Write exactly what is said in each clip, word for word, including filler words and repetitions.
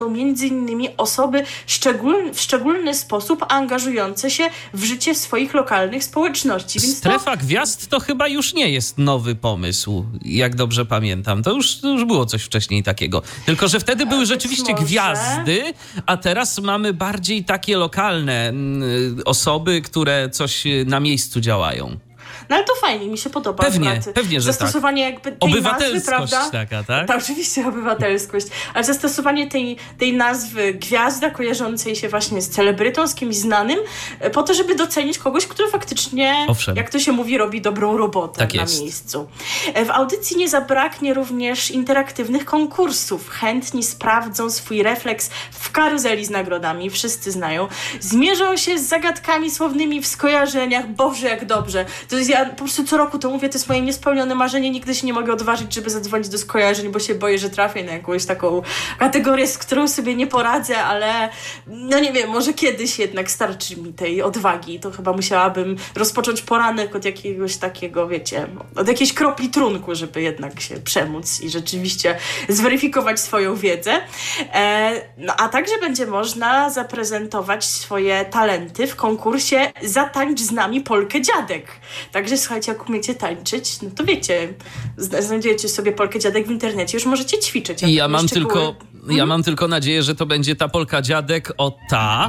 między innymi osoby szczegól, w szczególny sposób angażujące się w życie swoich lokalnych społeczności. Więc Strefa to... Gwiazd to chyba już nie jest nowy pomysł, jak dobrze pamiętam. To już, to już było coś wcześniej takiego. Tylko że wtedy były rzeczywiście może... gwiazdy, a teraz mamy bardziej takie lokalne mm, osoby, które coś na miejscu działają. No ale to fajnie, mi się podoba. Pewnie, akurat. pewnie, że zastosowanie tak. jakby tej Obywatelskość nazwy, prawda? taka, tak? Tak, oczywiście obywatelskość. Ale zastosowanie tej, tej nazwy gwiazda kojarzącej się właśnie z celebrytą, z kimś znanym, po to, żeby docenić kogoś, który faktycznie, Owszem. jak to się mówi, robi dobrą robotę tak na jest. miejscu. W audycji nie zabraknie również interaktywnych konkursów. Chętni sprawdzą swój refleks w karuzeli z nagrodami. Wszyscy znają. Zmierzą się z zagadkami słownymi w skojarzeniach. Boże, jak dobrze. To jest ja po prostu co roku to mówię, to jest moje niespełnione marzenie, nigdy się nie mogę odważyć, żeby zadzwonić do skojarzeń, bo się boję, że trafię na jakąś taką kategorię, z którą sobie nie poradzę, ale no nie wiem, może kiedyś jednak starczy mi tej odwagi, to chyba musiałabym rozpocząć poranek od jakiegoś takiego, wiecie, od jakiejś kropli trunku, żeby jednak się przemóc i rzeczywiście zweryfikować swoją wiedzę. E, no a także będzie można zaprezentować swoje talenty w konkursie Zatańcz z nami Polkę Dziadek. Także słuchajcie, jak umiecie tańczyć, no to wiecie, znajdziecie sobie Polkę Dziadek w internecie, już możecie ćwiczyć. I ja mam, tylko, szczegóły... ja mam tylko nadzieję, że to będzie ta Polka Dziadek, o ta,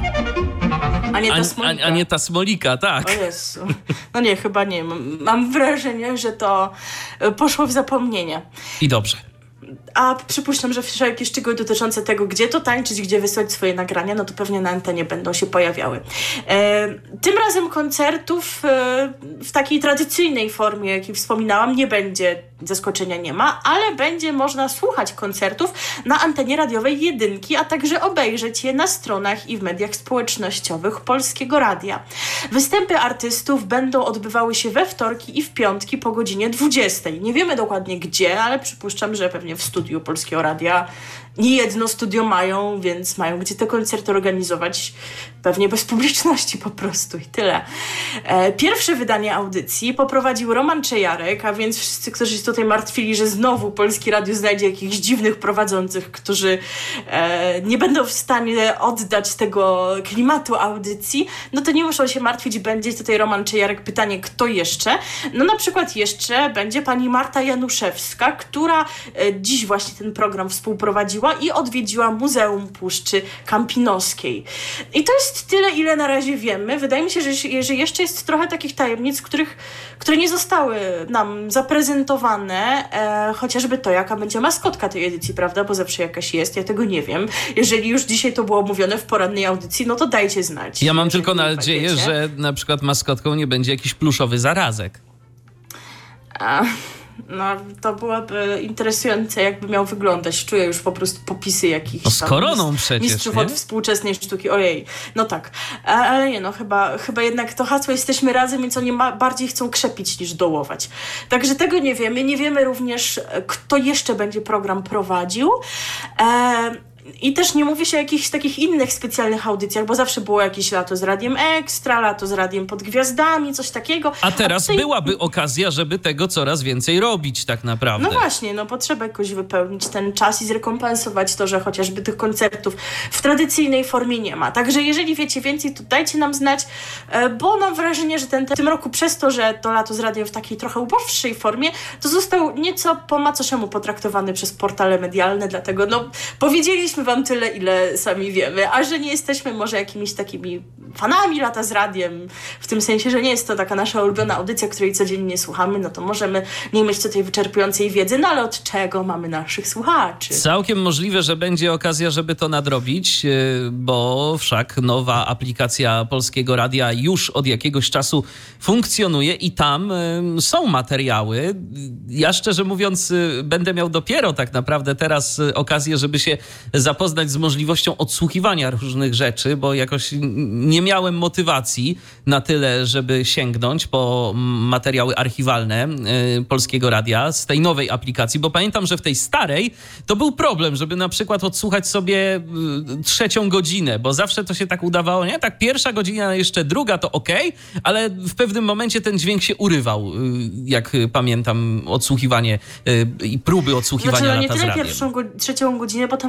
a nie ta a, Smolika. a, a nie ta Smolika, tak. O Jezu. No nie, chyba nie. Mam, mam wrażenie, że to poszło w zapomnienie. I dobrze. A przypuszczam, że wszelkie szczegóły dotyczące tego, gdzie to tańczyć, gdzie wysłać swoje nagrania, no to pewnie na antenie będą się pojawiały. E, tym razem koncertów e, w takiej tradycyjnej formie, jakiej wspominałam, nie będzie, zaskoczenia nie ma, ale będzie można słuchać koncertów na antenie radiowej Jedynki, a także obejrzeć je na stronach i w mediach społecznościowych Polskiego Radia. Występy artystów będą odbywały się we wtorki i w piątki po godzinie dwudziestej. Nie wiemy dokładnie gdzie, ale przypuszczam, że pewnie w studiu Polskiego Radia. Nie jedno studio mają, więc mają gdzie te koncerty organizować. Pewnie bez publiczności po prostu i tyle. E, pierwsze wydanie audycji poprowadził Roman Czejarek, a więc wszyscy, którzy się tutaj martwili, że znowu Polskie Radio znajdzie jakichś dziwnych prowadzących, którzy e, nie będą w stanie oddać tego klimatu audycji, no to nie muszą się martwić, będzie tutaj Roman Czejarek. Pytanie, kto jeszcze? No na przykład jeszcze będzie pani Marta Januszewska, która e, dziś właśnie ten program współprowadziła i odwiedziła Muzeum Puszczy Kampinoskiej. I to jest tyle, ile na razie wiemy. Wydaje mi się, że, że jeszcze jest trochę takich tajemnic, których, które nie zostały nam zaprezentowane, e, chociażby to, jaka będzie maskotka tej edycji, prawda? Bo zawsze jakaś jest, ja tego nie wiem. Jeżeli już dzisiaj to było omówione w porannej audycji, no to dajcie znać. Ja mam tylko nadzieję, wiecie. że na przykład maskotką nie będzie jakiś pluszowy zarazek. A... No, to byłoby interesujące, jakby miał wyglądać. Czuję już po prostu popisy jakichś no z koroną mistrz, przecież, mistrzów nie? od współczesnej sztuki. Ojej, no tak. Ale nie, no chyba, chyba jednak to hasło jesteśmy razem i co nie ma, bardziej chcą krzepić niż dołować. Także tego nie wiemy. Nie wiemy również, kto jeszcze będzie program prowadził. E- I też nie mówi się o jakichś takich innych specjalnych audycjach, bo zawsze było jakieś lato z Radiem Ekstra, lato z Radiem pod Gwiazdami, coś takiego. A teraz A tutaj... byłaby okazja, żeby tego coraz więcej robić tak naprawdę. No właśnie, no potrzeba jakoś wypełnić ten czas i zrekompensować to, że chociażby tych koncertów w tradycyjnej formie nie ma. Także jeżeli wiecie więcej, to dajcie nam znać, bo mam wrażenie, że ten, ten w tym roku przez to, że to lato z radiem w takiej trochę uboższej formie, to został nieco po macoszemu potraktowany przez portale medialne, dlatego no powiedzieliśmy wam tyle, ile sami wiemy, a że nie jesteśmy może jakimiś takimi fanami lata z radiem, w tym sensie, że nie jest to taka nasza ulubiona audycja, której codziennie słuchamy, no to możemy nie mieć tutaj wyczerpującej wiedzy, no ale od czego mamy naszych słuchaczy? Całkiem możliwe, że będzie okazja, żeby to nadrobić, bo wszak nowa aplikacja Polskiego Radia już od jakiegoś czasu funkcjonuje i tam są materiały. Ja szczerze mówiąc będę miał dopiero tak naprawdę teraz okazję, żeby się zapoznać z możliwością odsłuchiwania różnych rzeczy, bo jakoś nie miałem motywacji na tyle, żeby sięgnąć po materiały archiwalne Polskiego Radia z tej nowej aplikacji, bo pamiętam, że w tej starej to był problem, żeby na przykład odsłuchać sobie trzecią godzinę, bo zawsze to się tak udawało, nie? Tak pierwsza godzina, jeszcze druga to okej, ale w pewnym momencie ten dźwięk się urywał, jak pamiętam odsłuchiwanie i próby odsłuchiwania znaczy, no lata z nie tyle radiem. pierwszą, go- trzecią godzinę, bo tam każdą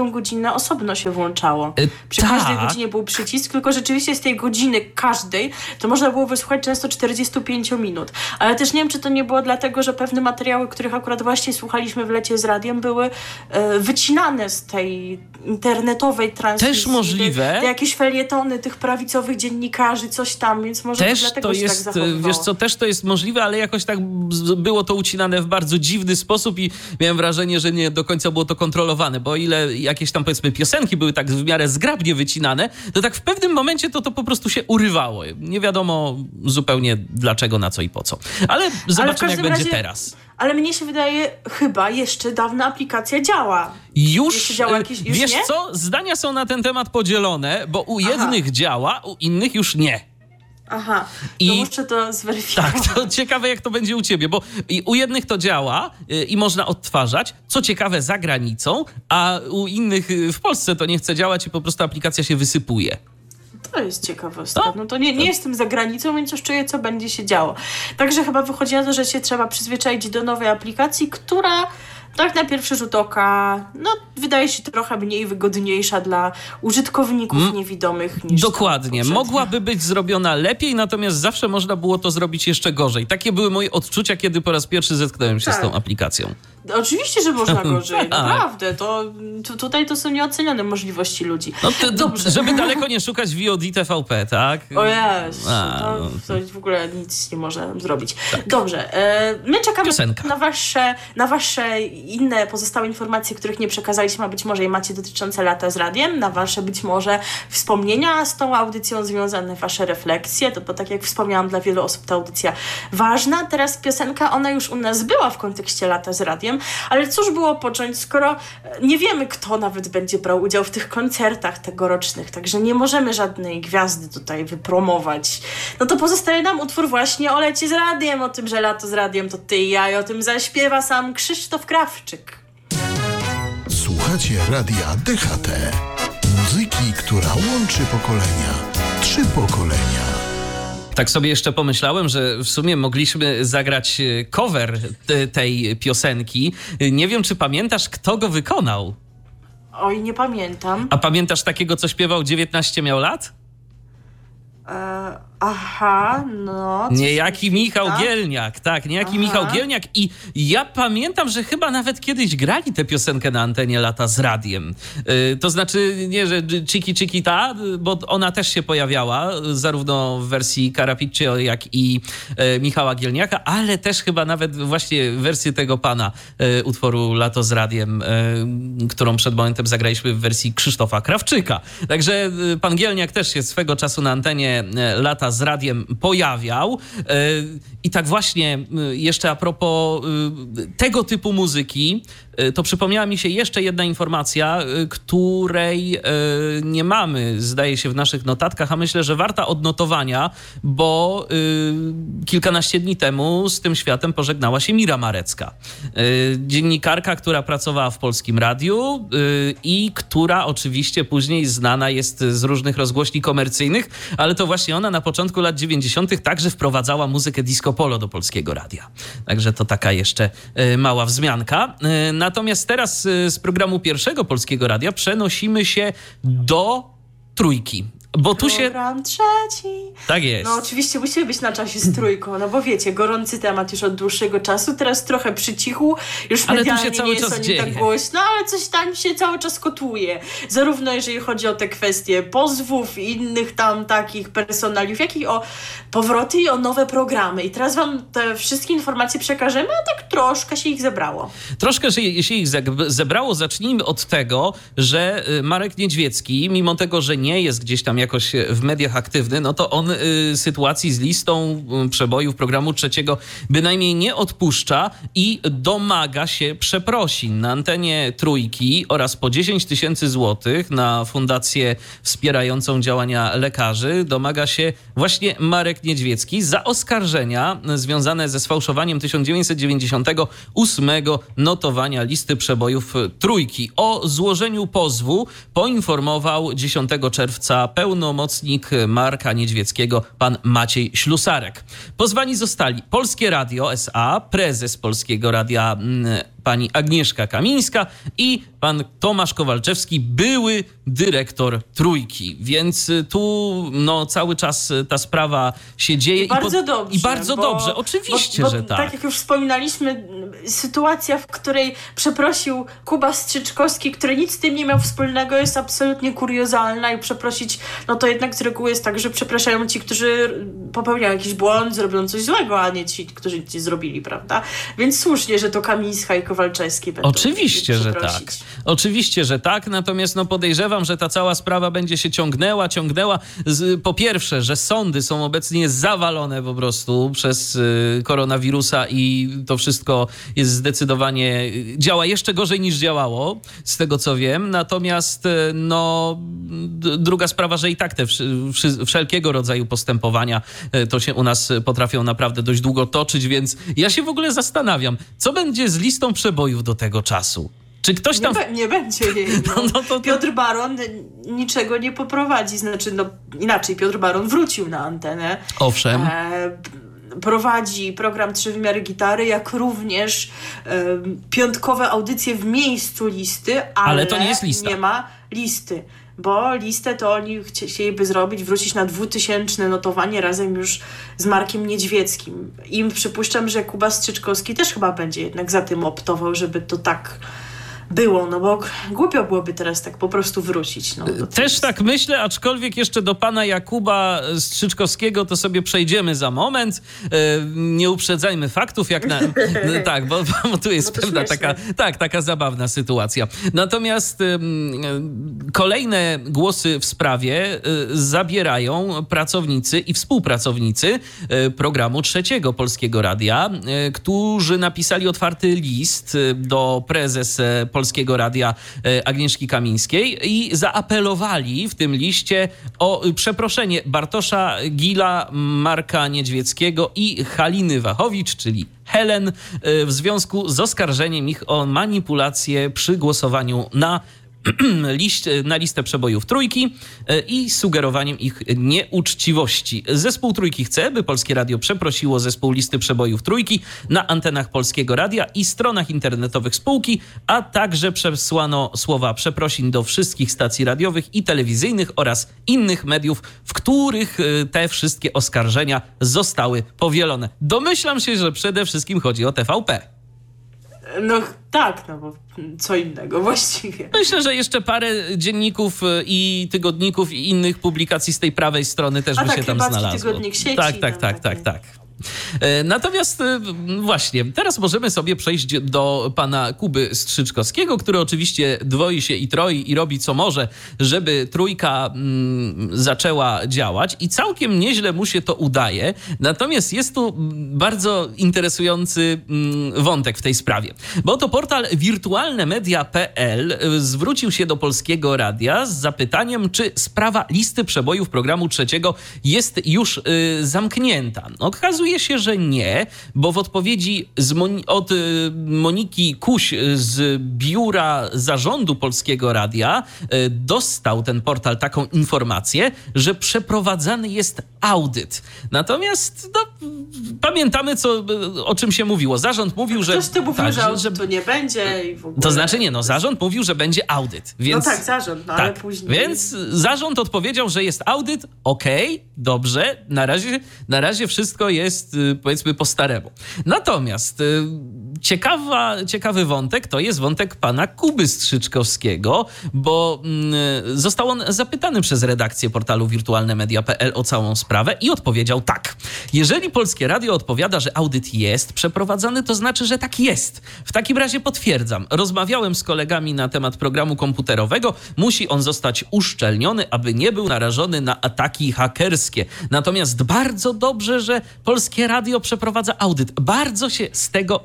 każdą godzinę osobno się włączało. Przy tak. każdej godzinie był przycisk, tylko rzeczywiście z tej godziny każdej to można było wysłuchać często czterdzieści pięć minut. Ale też nie wiem, czy to nie było dlatego, że pewne materiały, których akurat właśnie słuchaliśmy w Lecie z Radiem, były e, wycinane z tej internetowej transmisji. Też możliwe. Te, te jakieś felietony tych prawicowych dziennikarzy, coś tam, więc może też to dlatego to się jest, tak zachowywało. wiesz co, też to jest możliwe, ale jakoś tak było to ucinane w bardzo dziwny sposób i miałem wrażenie, że nie do końca było to kontrolowane, bo o ile jakieś tam powiedzmy piosenki były tak w miarę zgrabnie wycinane, to tak w pewnym momencie to to po prostu się urywało. Nie wiadomo zupełnie dlaczego, na co i po co. Ale zobaczymy, jak będzie razie, teraz. Ale mnie się wydaje, chyba jeszcze dawna aplikacja działa. Już, działa jakieś, już wiesz nie? co, zdania są na ten temat podzielone, bo u jednych Aha. działa, u innych już nie. Aha, I, to muszę to zweryfikować. Tak, to ciekawe, jak to będzie u ciebie, bo u jednych to działa yy, i można odtwarzać, co ciekawe za granicą, a u innych yy, w Polsce to nie chce działać i po prostu aplikacja się wysypuje. To jest ciekawostka. No to nie, nie jestem za granicą, więc już czuję, co będzie się działo. Także chyba wychodzi na to, że się trzeba przyzwyczaić do nowej aplikacji, która tak na pierwszy rzut oka no, wydaje się trochę mniej wygodniejsza dla użytkowników mm. niewidomych niż Dokładnie. Mogłaby być zrobiona lepiej, natomiast zawsze można było to zrobić jeszcze gorzej. Takie były moje odczucia, kiedy po raz pierwszy zetknąłem się tak. z tą aplikacją. Oczywiście, że można gorzej. Naprawdę. To, to, tutaj to są nieocenione możliwości ludzi. No to, Dobrze. Żeby daleko nie szukać V O D T V P, tak? O Jezu, to, to w ogóle nic nie można zrobić. Tak. Dobrze. E, my czekamy na wasze, na wasze inne pozostałe informacje, których nie przekazaliśmy, a być może je macie dotyczące Lata z Radiem, na wasze być może wspomnienia z tą audycją związane, wasze refleksje, to bo tak jak wspomniałam, dla wielu osób ta audycja ważna. Teraz piosenka, ona już u nas była w kontekście Lata z Radiem, ale cóż było począć, skoro nie wiemy, kto nawet będzie brał udział w tych koncertach tegorocznych, także nie możemy żadnej gwiazdy tutaj wypromować. No to pozostaje nam utwór właśnie o Lecie z Radiem, o tym, że Lato z Radiem to ty i ja, i o tym zaśpiewa sam Krzysztof Krawczyk. Słuchacie Radia D H T. Muzyki, która łączy pokolenia. Trzy pokolenia. Tak sobie jeszcze pomyślałem, że w sumie mogliśmy zagrać cover te, tej piosenki. Nie wiem, czy pamiętasz, kto go wykonał? Oj, nie pamiętam. A pamiętasz takiego, co śpiewał dziewiętnaście miał lat? E, aha, no. Niejaki Michał tak? Gielniak, tak, niejaki aha. Michał Gielniak i ja pamiętam, że chyba nawet kiedyś grali tę piosenkę na antenie Lata z Radiem. Yy, to znaczy nie, że Chiki Chiki Ta, bo ona też się pojawiała zarówno w wersji Carapiccio, jak i yy, Michała Gielniaka, ale też chyba nawet właśnie wersję tego pana yy, utworu Lato z Radiem, yy, którą przed momentem zagraliśmy w wersji Krzysztofa Krawczyka. Także yy, pan Gielniak też się swego czasu na antenie Lata z Radiem pojawiał. I tak właśnie jeszcze a propos tego typu muzyki, to przypomniała mi się jeszcze jedna informacja, której nie mamy, zdaje się, w naszych notatkach, a myślę, że warta odnotowania, bo kilkanaście dni temu z tym światem pożegnała się Mira Marecka. Dziennikarka, która pracowała w Polskim Radiu i która oczywiście później znana jest z różnych rozgłośni komercyjnych, ale to właśnie ona na początku lat dziewięćdziesiątych także wprowadzała muzykę disco polo do Polskiego Radia. Także to taka jeszcze mała wzmianka. Natomiast teraz z programu Pierwszego Polskiego Radia przenosimy się do Trójki. Bo tu się... Program trzeci. Tak jest. No oczywiście musimy być na czasie z Trójką, no bo wiecie, gorący temat już od dłuższego czasu, teraz trochę przycichł, już ale medialnie tu się cały nie jest czas o nim dzieje. tak głośno, ale coś tam się cały czas kotuje. Zarówno jeżeli chodzi o te kwestie pozwów i innych tam takich personaliów, jak i o powroty i o nowe programy. I teraz wam te wszystkie informacje przekażemy, a tak troszkę się ich zebrało. Troszkę się ich zebrało. Zacznijmy od tego, że Marek Niedźwiecki, mimo tego, że nie jest gdzieś tam jakoś w mediach aktywny, no to on y, sytuacji z listą y, przebojów programu trzeciego bynajmniej nie odpuszcza i domaga się przeprosin na antenie Trójki oraz po dziesięć tysięcy złotych na fundację wspierającą działania lekarzy. Domaga się właśnie Marek Niedźwiecki za oskarżenia związane ze sfałszowaniem tysiąc dziewięćset dziewięćdziesiątego ósmego notowania listy przebojów Trójki. O złożeniu pozwu poinformował dziesiątego czerwca pełnomocnik pełnomocnik Marka Niedźwieckiego, pan Maciej Ślusarek. Pozwani zostali Polskie Radio S A, prezes Polskiego Radia pani Agnieszka Kamińska i pan Tomasz Kowalczewski, były dyrektor Trójki. Więc tu no, cały czas ta sprawa się dzieje. I bardzo I po, dobrze. I bardzo bo, dobrze, oczywiście, bo, bo, że tak. Tak jak już wspominaliśmy, sytuacja, w której przeprosił Kuba Strzyczkowski, który nic z tym nie miał wspólnego, jest absolutnie kuriozalna i przeprosić, no to jednak z reguły jest tak, że przepraszają ci, którzy popełniają jakiś błąd, zrobią coś złego, a nie ci, którzy ci zrobili, prawda? Więc słusznie, że to Kamińska i Kowalczewski będą. Oczywiście, że tak. Oczywiście, że tak. Natomiast no podejrzewam, że ta cała sprawa będzie się ciągnęła, ciągnęła. Z, po pierwsze, że sądy są obecnie zawalone po prostu przez y, koronawirusa i to wszystko jest zdecydowanie, działa jeszcze gorzej niż działało, z tego co wiem. Natomiast y, no d- druga sprawa, że i tak te wsz- wsz- wszelkiego rodzaju postępowania y, to się u nas potrafią naprawdę dość długo toczyć, więc ja się w ogóle zastanawiam, co będzie z listą przebojów do tego czasu. Czy ktoś tam... Nie, be, nie będzie jej. No. No, no to, to... Piotr Baron niczego nie poprowadzi. Znaczy, no inaczej, Piotr Baron wrócił na antenę. Owszem. E, prowadzi program Trzy Wymiary Gitary, jak również e, piątkowe audycje w miejscu listy, ale, ale to nie jest lista. Nie ma listy. Bo listę to oni chcieliby zrobić, wrócić na dwutysięczne notowanie razem już z Markiem Niedźwieckim. I przypuszczam, że Kuba Strzyczkowski też chyba będzie jednak za tym optował, żeby to tak było, no bo głupio byłoby teraz tak po prostu wrócić. No, Też jest... tak myślę, aczkolwiek jeszcze do pana Jakuba Strzyczkowskiego to sobie przejdziemy za moment. Nie uprzedzajmy faktów, jak na... tak, bo, bo tu jest pewna taka, tak, taka zabawna sytuacja. Natomiast kolejne głosy w sprawie zabierają pracownicy i współpracownicy programu Trzeciego Polskiego Radia, którzy napisali otwarty list do prezes Polskiego Radia Agnieszki Kamińskiej i zaapelowali w tym liście o przeproszenie Bartosza Gila, Marka Niedźwieckiego i Haliny Wachowicz, czyli Helen, w związku z oskarżeniem ich o manipulację przy głosowaniu na Liść, na listę przebojów Trójki i sugerowaniem ich nieuczciwości. Zespół Trójki chce, by Polskie Radio przeprosiło zespół listy przebojów Trójki na antenach Polskiego Radia i stronach internetowych spółki, a także przesłano słowa przeprosin do wszystkich stacji radiowych i telewizyjnych oraz innych mediów, w których te wszystkie oskarżenia zostały powielone. Domyślam się, że przede wszystkim chodzi o T V P. No tak, no bo co innego właściwie. Myślę, że jeszcze parę dzienników i tygodników i innych publikacji z tej prawej strony też A by tak, się tam znalazło. Tygodnik Sieci. Tak, tak, tak, tak, tak. Natomiast właśnie, teraz możemy sobie przejść do pana Kuby Strzyczkowskiego, który oczywiście dwoi się i troi i robi co może, żeby Trójka mm, zaczęła działać i całkiem nieźle mu się to udaje. Natomiast jest tu bardzo interesujący mm, wątek w tej sprawie, bo to portal wirtualnemedia kropka p l zwrócił się do Polskiego Radia z zapytaniem, czy sprawa listy przebojów programu Trzeciego jest już y, zamknięta. Okazuje się, że nie, bo w odpowiedzi z Moni- od y, Moniki Kuś z biura zarządu Polskiego Radia y, dostał ten portal taką informację, że przeprowadzany jest audyt. Natomiast no, pamiętamy, co, o czym się mówiło. Zarząd mówił, że... Ktoś to mówił, tak, że, że, że to nie będzie i w ogóle... To znaczy nie, no zarząd mówił, że będzie audyt. Więc, no tak, zarząd, no tak, ale później... Więc zarząd odpowiedział, że jest audyt, okej, okay, dobrze, na razie, na razie wszystko jest, powiedzmy, po staremu. Natomiast ciekawa, ciekawy wątek to jest wątek pana Kuby Strzyczkowskiego, bo mm, został on zapytany przez redakcję portalu wirtualnemedia kropka p l o całą sprawę i odpowiedział tak. Jeżeli Polskie Radio odpowiada, że audyt jest przeprowadzany, to znaczy, że tak jest. W takim razie potwierdzam. Rozmawiałem z kolegami na temat programu komputerowego. Musi on zostać uszczelniony, aby nie był narażony na ataki hakerskie. Natomiast bardzo dobrze, że Polskie Radio przeprowadza audyt. Bardzo się z tego cieszę.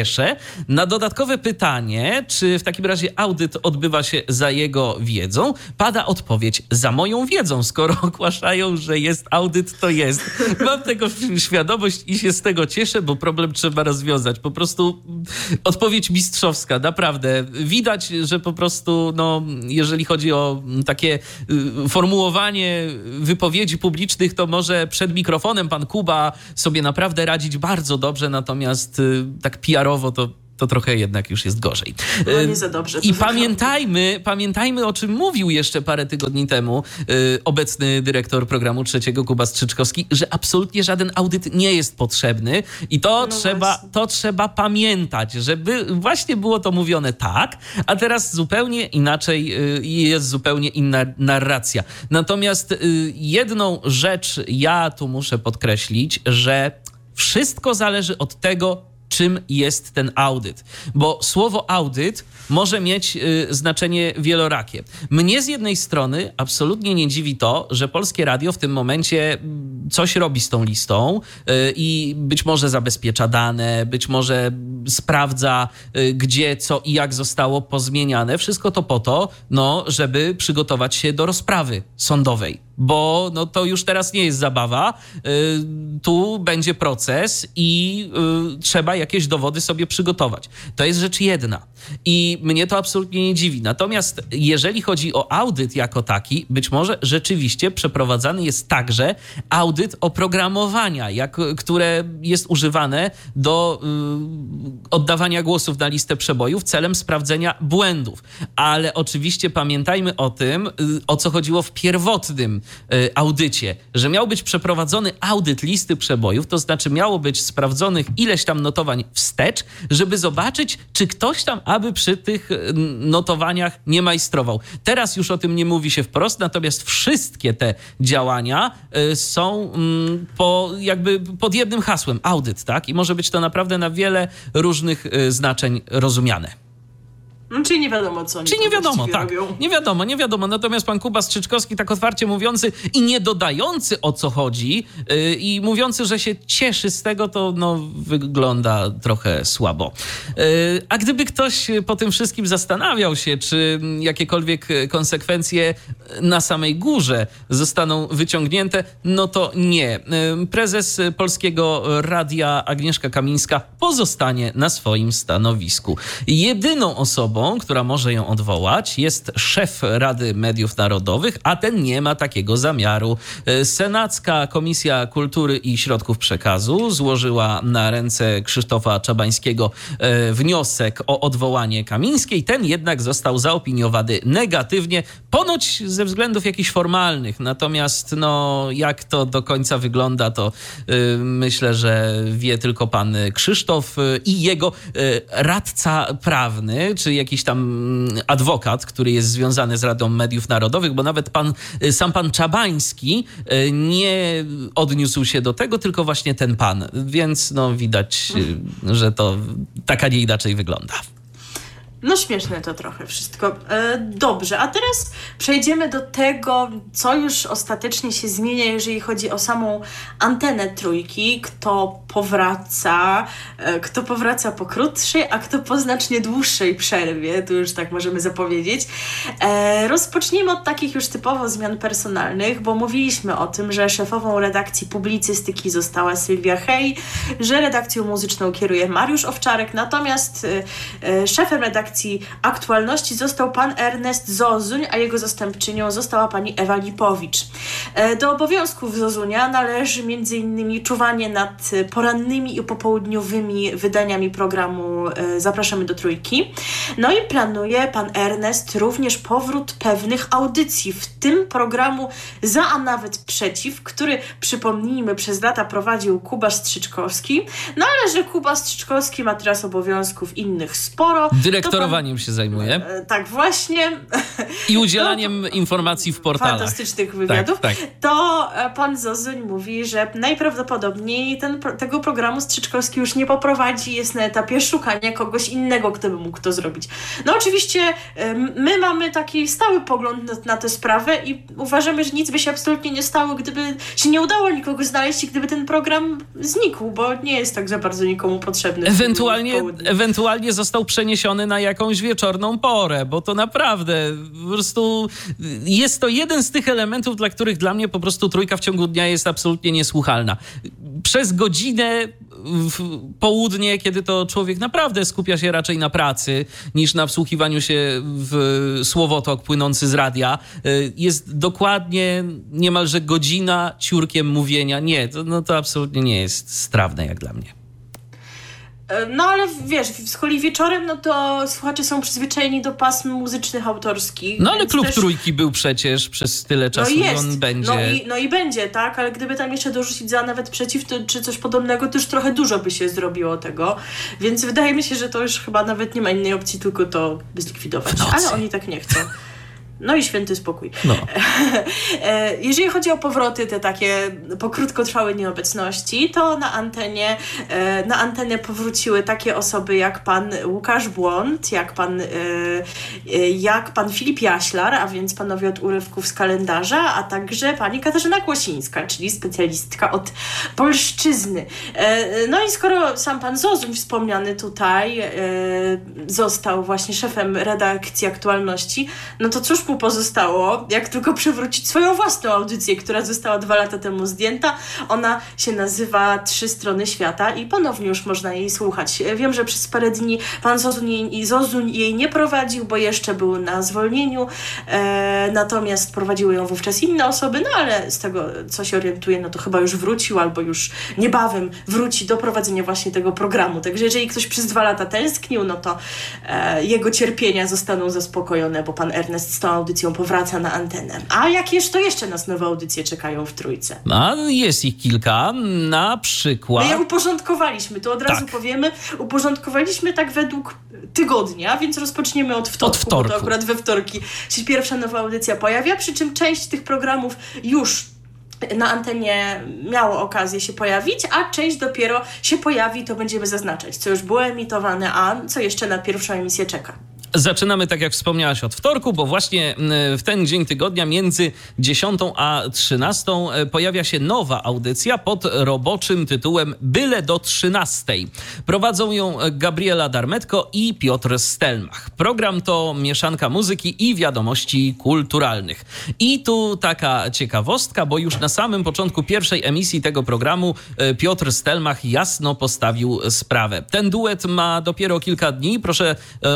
cieszę. Na dodatkowe pytanie, czy w takim razie audyt odbywa się za jego wiedzą, pada odpowiedź: za moją wiedzą. Skoro ogłaszają, że jest audyt, to jest. Mam tego świadomość i się z tego cieszę, bo problem trzeba rozwiązać. Po prostu odpowiedź mistrzowska, naprawdę. Widać, że po prostu, no, jeżeli chodzi o takie y, formułowanie wypowiedzi publicznych, to może przed mikrofonem pan Kuba sobie naprawdę radzić bardzo dobrze, natomiast y, tak P R-owo to to trochę jednak już jest gorzej. No nie za dobrze. I pamiętajmy, pamiętajmy, o czym mówił jeszcze parę tygodni temu y, obecny dyrektor programu Trzeciego, Kuba Strzyczkowski, że absolutnie żaden audyt nie jest potrzebny i to, no trzeba, to trzeba pamiętać, żeby właśnie było to mówione tak, a teraz zupełnie inaczej y, jest zupełnie inna narracja. Natomiast y, jedną rzecz ja tu muszę podkreślić, że wszystko zależy od tego, czym jest ten audyt. Bo słowo audyt może mieć y, znaczenie wielorakie. Mnie z jednej strony absolutnie nie dziwi to, że Polskie Radio w tym momencie coś robi z tą listą y, i być może zabezpiecza dane, być może sprawdza, y, gdzie, co i jak zostało pozmieniane. Wszystko to po to, no, żeby przygotować się do rozprawy sądowej. Bo no, to już teraz nie jest zabawa. Y, tu będzie proces i y, trzeba jakieś dowody sobie przygotować. To jest rzecz jedna. I mnie to absolutnie nie dziwi. Natomiast jeżeli chodzi o audyt jako taki, być może rzeczywiście przeprowadzany jest także audyt oprogramowania, jak, które jest używane do y, oddawania głosów na listę przebojów celem sprawdzenia błędów. Ale oczywiście pamiętajmy o tym, y, o co chodziło w pierwotnym y, audycie, że miał być przeprowadzony audyt listy przebojów, to znaczy miało być sprawdzonych ileś tam notowań wstecz, żeby zobaczyć, czy ktoś tam aby przy tych notowaniach nie majstrował. Teraz już o tym nie mówi się wprost, natomiast wszystkie te działania y, są y, po, jakby pod jednym hasłem, audyt, tak? I może być to naprawdę na wiele różnych y, znaczeń rozumiane. No, czyli nie wiadomo, co oni Czyli nie wiadomo, tak. robią. Nie wiadomo, nie wiadomo. Natomiast pan Kuba Strzyczkowski, tak otwarcie mówiący i nie dodający, o co chodzi, yy, i mówiący, że się cieszy z tego, to no, wygląda trochę słabo. Yy, a gdyby ktoś po tym wszystkim zastanawiał się, czy jakiekolwiek konsekwencje na samej górze zostaną wyciągnięte, no to nie. Yy, prezes Polskiego Radia Agnieszka Kamińska pozostanie na swoim stanowisku. Jedyną osobą, która może ją odwołać, jest szef Rady Mediów Narodowych, a ten nie ma takiego zamiaru. Senacka Komisja Kultury i Środków Przekazu złożyła na ręce Krzysztofa Czabańskiego wniosek o odwołanie Kamińskiej. Ten jednak został zaopiniowany negatywnie, ponoć ze względów jakichś formalnych. Natomiast no, jak to do końca wygląda, to yy, myślę, że wie tylko pan Krzysztof i jego yy, radca prawny, czy jakiś jakiś tam adwokat, który jest związany z Radą Mediów Narodowych, bo nawet pan, sam pan Czabański nie odniósł się do tego, tylko właśnie ten pan. Więc no widać, że to tak, a nie inaczej wygląda. No śmieszne to trochę wszystko. E, dobrze, a teraz przejdziemy do tego, co już ostatecznie się zmienia, jeżeli chodzi o samą antenę Trójki. Kto powraca, e, kto powraca po krótszej, a kto po znacznie dłuższej przerwie, tu już tak możemy zapowiedzieć. E, rozpocznijmy od takich już typowo zmian personalnych, bo mówiliśmy o tym, że szefową redakcji publicystyki została Sylwia Hej, że redakcją muzyczną kieruje Mariusz Owczarek, natomiast e, e, szefem redakcji aktualności został pan Ernest Zozuń, a jego zastępczynią została pani Ewa Lipowicz. Do obowiązków Zozunia należy między innymi czuwanie nad porannymi i popołudniowymi wydaniami programu Zapraszamy do Trójki. No i planuje pan Ernest również powrót pewnych audycji, w tym programu Za, a nawet Przeciw, który, przypomnijmy, przez lata prowadził Kuba Strzyczkowski. No ale że Kuba Strzyczkowski ma teraz obowiązków innych sporo, Dyrektora Monitorowaniem pan, się zajmuje. Tak, właśnie. I udzielaniem to, informacji w portalach. Fantastycznych wywiadów. Tak, tak. To pan Zozuń mówi, że najprawdopodobniej ten, tego programu Strzyczkowski już nie poprowadzi, jest na etapie szukania kogoś innego, kto by mógł to zrobić. No oczywiście my mamy taki stały pogląd na, na tę sprawę i uważamy, że nic by się absolutnie nie stało, gdyby się nie udało nikogo znaleźć i gdyby ten program znikł, bo nie jest tak za bardzo nikomu potrzebny. Ewentualnie, ewentualnie został przeniesiony na jakąś wieczorną porę, bo to naprawdę po prostu jest to jeden z tych elementów, dla których dla mnie po prostu trójka w ciągu dnia jest absolutnie niesłuchalna. Przez godzinę w południe, kiedy to człowiek naprawdę skupia się raczej na pracy niż na wsłuchiwaniu się w słowotok płynący z radia, jest dokładnie niemalże godzina ciurkiem mówienia. Nie, to, no to absolutnie nie jest strawne jak dla mnie. No ale wiesz, z kolei wieczorem, no to słuchacze są przyzwyczajeni do pasm muzycznych autorskich. No ale Klub też... Trójki był przecież przez tyle czasu, no jest. On będzie. No i, no i będzie, tak, ale gdyby tam jeszcze dorzucić za nawet przeciw, to, czy coś podobnego, to już trochę dużo by się zrobiło tego. Więc wydaje mi się, że to już chyba nawet nie ma innej opcji, tylko to zlikwidować. Ale oni tak nie chcą. No i święty spokój. No. Jeżeli chodzi o powroty, te takie po krótkotrwałej nieobecności, to na antenie, na antenę powróciły takie osoby jak pan Łukasz Błąd, jak pan, jak pan Filip Jaślar, a więc panowie od urywków z kalendarza, a także pani Katarzyna Kłosińska, czyli specjalistka od polszczyzny. No i skoro sam pan Zozuń wspomniany tutaj został właśnie szefem redakcji Aktualności, no to cóż mu pozostało, jak tylko przywrócić swoją własną audycję, która została dwa lata temu zdjęta. Ona się nazywa Trzy Strony Świata i ponownie już można jej słuchać. Wiem, że przez parę dni pan Zozuń jej, Zozuń jej nie prowadził, bo jeszcze był na zwolnieniu, e, natomiast prowadziły ją wówczas inne osoby, no ale z tego, co się orientuję, no to chyba już wrócił albo już niebawem wróci do prowadzenia właśnie tego programu. Także jeżeli ktoś przez dwa lata tęsknił, no to e, jego cierpienia zostaną zaspokojone, bo pan Ernest z tą audycją powraca na antenę. A jakież to jeszcze nas nowe audycje czekają w Trójce? A jest ich kilka, na przykład... My je uporządkowaliśmy, to od razu tak. powiemy. Uporządkowaliśmy tak według tygodnia, więc rozpoczniemy od wtorku, od wtorku. Bo to akurat we wtorki się pierwsza nowa audycja pojawia, przy czym część tych programów już na antenie miało okazję się pojawić, a część dopiero się pojawi, to będziemy zaznaczać, co już było emitowane, a co jeszcze na pierwszą emisję czeka. Zaczynamy, tak jak wspomniałaś, od wtorku, bo właśnie w ten dzień tygodnia między dziesiątą a trzynastą pojawia się nowa audycja pod roboczym tytułem Byle do trzynastej. Prowadzą ją Gabriela Darmetko i Piotr Stelmach. Program to mieszanka muzyki i wiadomości kulturalnych. I tu taka ciekawostka, bo już na samym początku pierwszej emisji tego programu Piotr Stelmach jasno postawił sprawę. Ten duet ma dopiero kilka dni. Proszę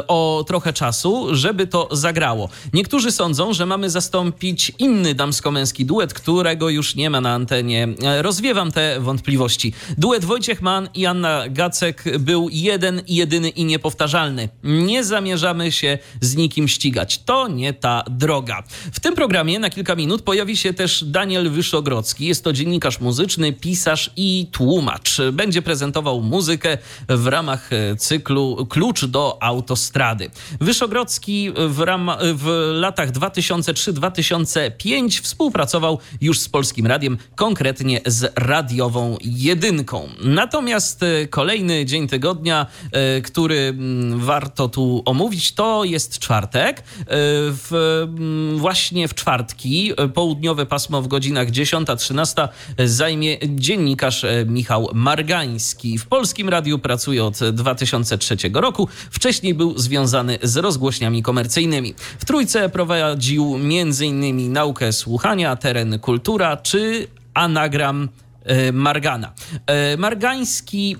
o trochę czasu, żeby to zagrało. Niektórzy sądzą, że mamy zastąpić inny damsko-męski duet, którego już nie ma na antenie. Rozwiewam te wątpliwości. Duet Wojciech Mann i Anna Gacek był jeden, jedyny i niepowtarzalny. Nie zamierzamy się z nikim ścigać. To nie ta droga. W tym programie na kilka minut pojawi się też Daniel Wyszogrodzki. Jest to dziennikarz muzyczny, pisarz i tłumacz. Będzie prezentował muzykę w ramach cyklu Klucz do autostrady. Wyszogrodzki w, ram, w latach dwa tysiące trzeci do dwa tysiące piątego współpracował już z Polskim Radiem, konkretnie z Radiową Jedynką. Natomiast kolejny dzień tygodnia, który warto tu omówić, to jest czwartek. W, właśnie w czwartki południowe pasmo w godzinach dziesiąta trzynasta zajmie dziennikarz Michał Margański. W Polskim Radiu pracuje od dwa tysiące trzeciego roku. Wcześniej był związany z rozgłośniami komercyjnymi. W Trójce prowadził między innymi naukę słuchania, teren kultura czy anagram Margana. Margański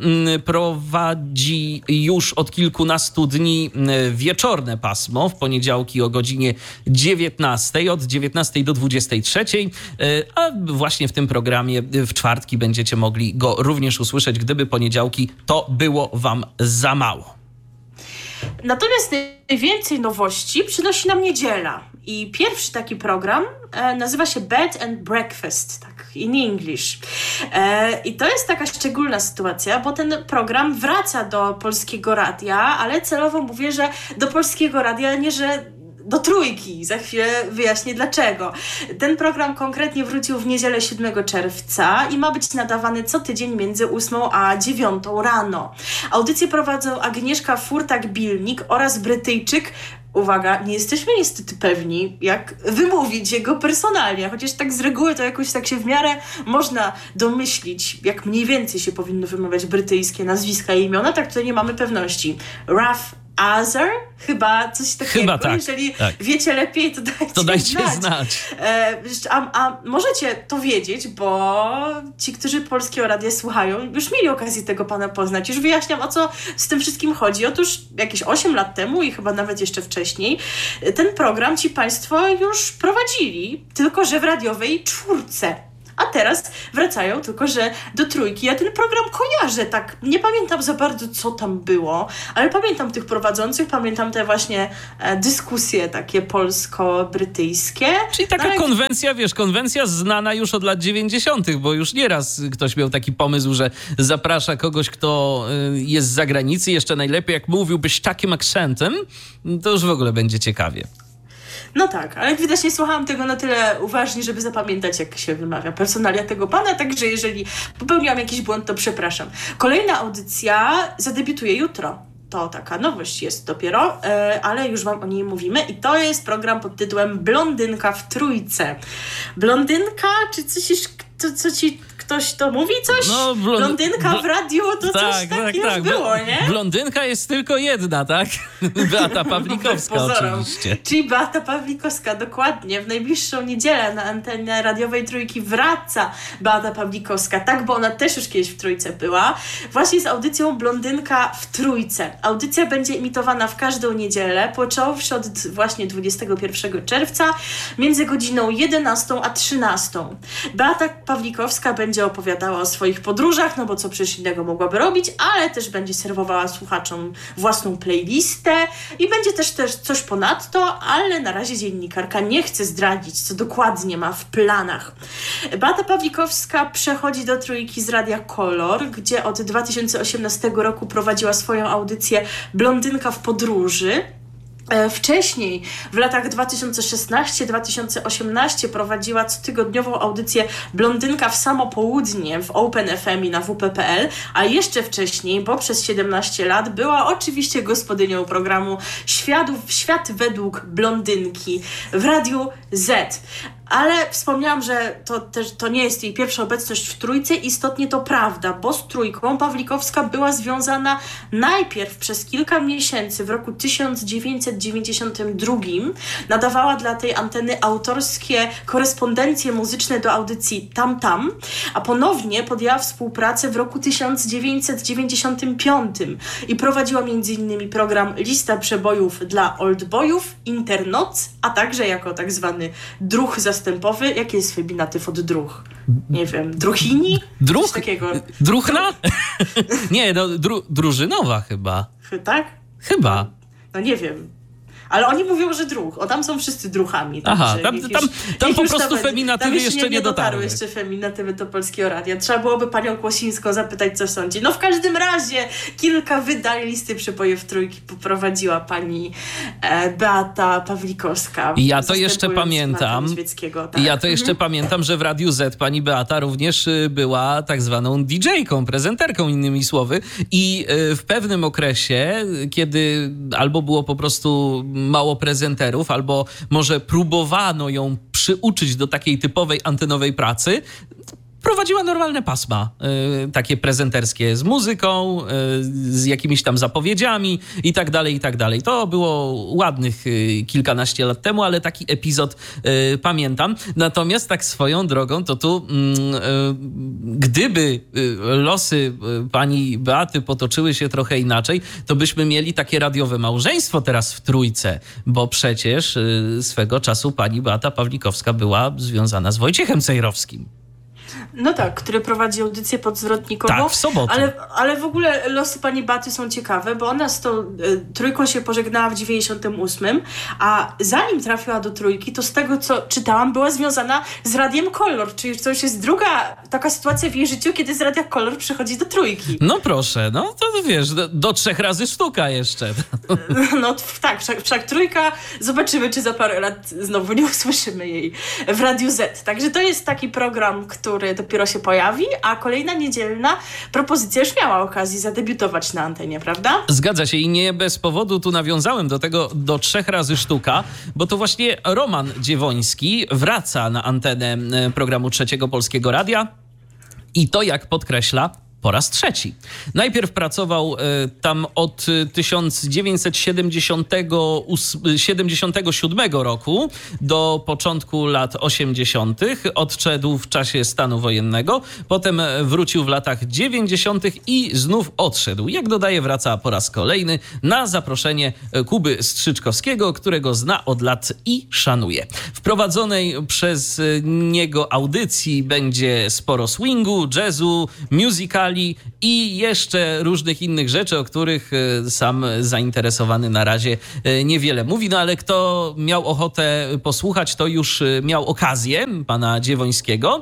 prowadzi już od kilkunastu dni wieczorne pasmo w poniedziałki o godzinie dziewiętnastej, od dziewiętnastej do dwudziestej trzeciej, a właśnie w tym programie w czwartki będziecie mogli go również usłyszeć, gdyby poniedziałki to było wam za mało. Natomiast najwięcej nowości przynosi nam niedziela i pierwszy taki program e, nazywa się Bed and Breakfast, tak in English. E, I to jest taka szczególna sytuacja, bo ten program wraca do Polskiego Radia, ale celowo mówię, że do Polskiego Radia, nie że do Trójki. Za chwilę wyjaśnię dlaczego. Ten program konkretnie wrócił w niedzielę siódmego czerwca i ma być nadawany co tydzień między ósmą a dziewiątą rano. Audycję prowadzą Agnieszka Furtak-Bilnik oraz Brytyjczyk. Uwaga, nie jesteśmy niestety pewni, jak wymówić jego personalnie, chociaż tak z reguły to jakoś tak się w miarę można domyślić, jak mniej więcej się powinno wymawiać brytyjskie nazwiska i imiona, tak tutaj nie mamy pewności. Ralph Azar? Chyba coś takiego. Chyba tak, Jeżeli tak. wiecie lepiej, to dajcie, to dajcie znać. znać. E, a, a możecie to wiedzieć, bo ci, którzy Polskiego Radia słuchają, już mieli okazję tego pana poznać. Już wyjaśniam, o co z tym wszystkim chodzi. Otóż jakieś osiem lat temu i chyba nawet jeszcze wcześniej ten program ci państwo już prowadzili, tylko że w radiowej czwórce. A teraz wracają, tylko że do Trójki. Ja ten program kojarzę, tak, nie pamiętam za bardzo, co tam było, ale pamiętam tych prowadzących, pamiętam te właśnie e, dyskusje takie polsko-brytyjskie. Czyli taka no, konwencja, wiesz, konwencja znana już od lat dziewięćdziesiątych, bo już nieraz ktoś miał taki pomysł, że zaprasza kogoś, kto y, jest z zagranicy, jeszcze najlepiej jak mówiłbyś takim akcentem, to już w ogóle będzie ciekawie. No tak, ale jak widać nie słuchałam tego na tyle uważnie, żeby zapamiętać, jak się wymawia personalia tego pana, także jeżeli popełniłam jakiś błąd, to przepraszam. Kolejna audycja zadebiutuje jutro. To taka nowość jest dopiero, ale już wam o niej mówimy i to jest program pod tytułem Blondynka w Trójce. Blondynka, czy coś, co, co ci ktoś to mówi coś? No, blond... Blondynka w radiu, to tak, coś tak, takiego tak. było, nie? Blondynka jest tylko jedna, tak? Beata Pawlikowska oczywiście. Czyli Beata Pawlikowska, dokładnie. W najbliższą niedzielę na antenie radiowej Trójki wraca Beata Pawlikowska. Tak, bo ona też już kiedyś w Trójce była. Właśnie z audycją Blondynka w Trójce. Audycja będzie imitowana w każdą niedzielę, począwszy od właśnie dwudziestego pierwszego czerwca, między godziną jedenastą a trzynastą. Beata Pawlikowska będzie opowiadała o swoich podróżach, no bo co przecież innego mogłaby robić, ale też będzie serwowała słuchaczom własną playlistę i będzie też, też coś ponadto, ale na razie dziennikarka nie chce zdradzić, co dokładnie ma w planach. Beata Pawlikowska przechodzi do Trójki z Radia Kolor, gdzie od dwa tysiące osiemnastego roku prowadziła swoją audycję Blondynka w podróży. Wcześniej, w latach dwa tysiące szesnastego do dwa tysiące osiemnastego prowadziła cotygodniową audycję Blondynka w samo południe w Open F M i na W P kropka P L, a jeszcze wcześniej, bo przez siedemnaście lat była oczywiście gospodynią programu Światów, Świat według Blondynki w Radiu Z. Ale wspomniałam, że to też to nie jest jej pierwsza obecność w Trójce. Istotnie to prawda, bo z Trójką Pawlikowska była związana najpierw przez kilka miesięcy w roku tysiąc dziewięćset dziewięćdziesiątym drugim. Nadawała dla tej anteny autorskie korespondencje muzyczne do audycji Tam Tam, a ponownie podjęła współpracę w roku tysiąc dziewięćset dziewięćdziesiątym piątym i prowadziła między innymi program Lista Przebojów dla Oldboyów, Internoc, a także jako tak zwany druh zastępowy. Jaki jest feminatyw od druh? Nie wiem, druchini? Druh? Coś takiego. Druchna? Nie, no dru, drużynowa chyba. Tak? Chyba. No nie wiem. Ale oni mówią, że druh. O, tam są wszyscy druchami. Aha, tam, tam, tam, tam po prostu feminatywy jeszcze nie, nie dotarły. jeszcze feminatywy do Polskiego Radia. Trzeba byłoby panią Kłosińską zapytać, co sądzi. No w każdym razie kilka wydań Listy Przebojów Trójki poprowadziła pani e, Beata Pawlikowska. Ja to jeszcze pamiętam. Tak. Ja to jeszcze mhm. pamiętam, że w Radiu Z pani Beata również była tak zwaną D J-ką, prezenterką innymi słowy. I w pewnym okresie, kiedy albo było po prostu mało prezenterów, albo może próbowano ją przyuczyć do takiej typowej antenowej pracy, prowadziła normalne pasma, y, takie prezenterskie z muzyką, y, z jakimiś tam zapowiedziami i tak dalej, i tak dalej. To było ładnych y, kilkanaście lat temu, ale taki epizod y, pamiętam. Natomiast tak swoją drogą, to tu y, y, gdyby y, losy y, pani Beaty potoczyły się trochę inaczej, to byśmy mieli takie radiowe małżeństwo teraz w Trójce, bo przecież y, swego czasu pani Beata Pawlikowska była związana z Wojciechem Cejrowskim. No tak, który prowadzi audycję podzwrotnikową. Tak, w sobotę. Ale, ale w ogóle losy pani Beaty są ciekawe, bo ona z tą y, trójką się pożegnała w dziewięćdziesiątym ósmym, a zanim trafiła do trójki, to z tego, co czytałam, była związana z Radiem Kolor, czyli to już jest druga taka sytuacja w jej życiu, kiedy z Radia Kolor przychodzi do trójki. No proszę, no to wiesz, do, do trzech razy sztuka jeszcze. No tak, wszak, wszak trójka, zobaczymy, czy za parę lat znowu nie usłyszymy jej w Radiu Z. Także to jest taki program, który dopiero się pojawi, a kolejna niedzielna propozycja już miała okazję zadebiutować na antenie, prawda? Zgadza się i nie bez powodu tu nawiązałem do tego do trzech razy sztuka, bo to właśnie Roman Dziewoński wraca na antenę programu Trzeciego Polskiego Radia i to, jak podkreśla, po raz trzeci. Najpierw pracował y, tam od tysiąc dziewięćset siedemdziesiątego siódmego roku do początku lat osiemdziesiątych. Odszedł w czasie stanu wojennego, potem wrócił w latach dziewięćdziesiątych i znów odszedł. Jak dodaje, wraca po raz kolejny na zaproszenie Kuby Strzyczkowskiego, którego zna od lat i szanuje. W prowadzonej przez niego audycji będzie sporo swingu, jazzu, musicali i jeszcze różnych innych rzeczy, o których sam zainteresowany na razie niewiele mówi. No ale kto miał ochotę posłuchać, to już miał okazję pana Dziewońskiego.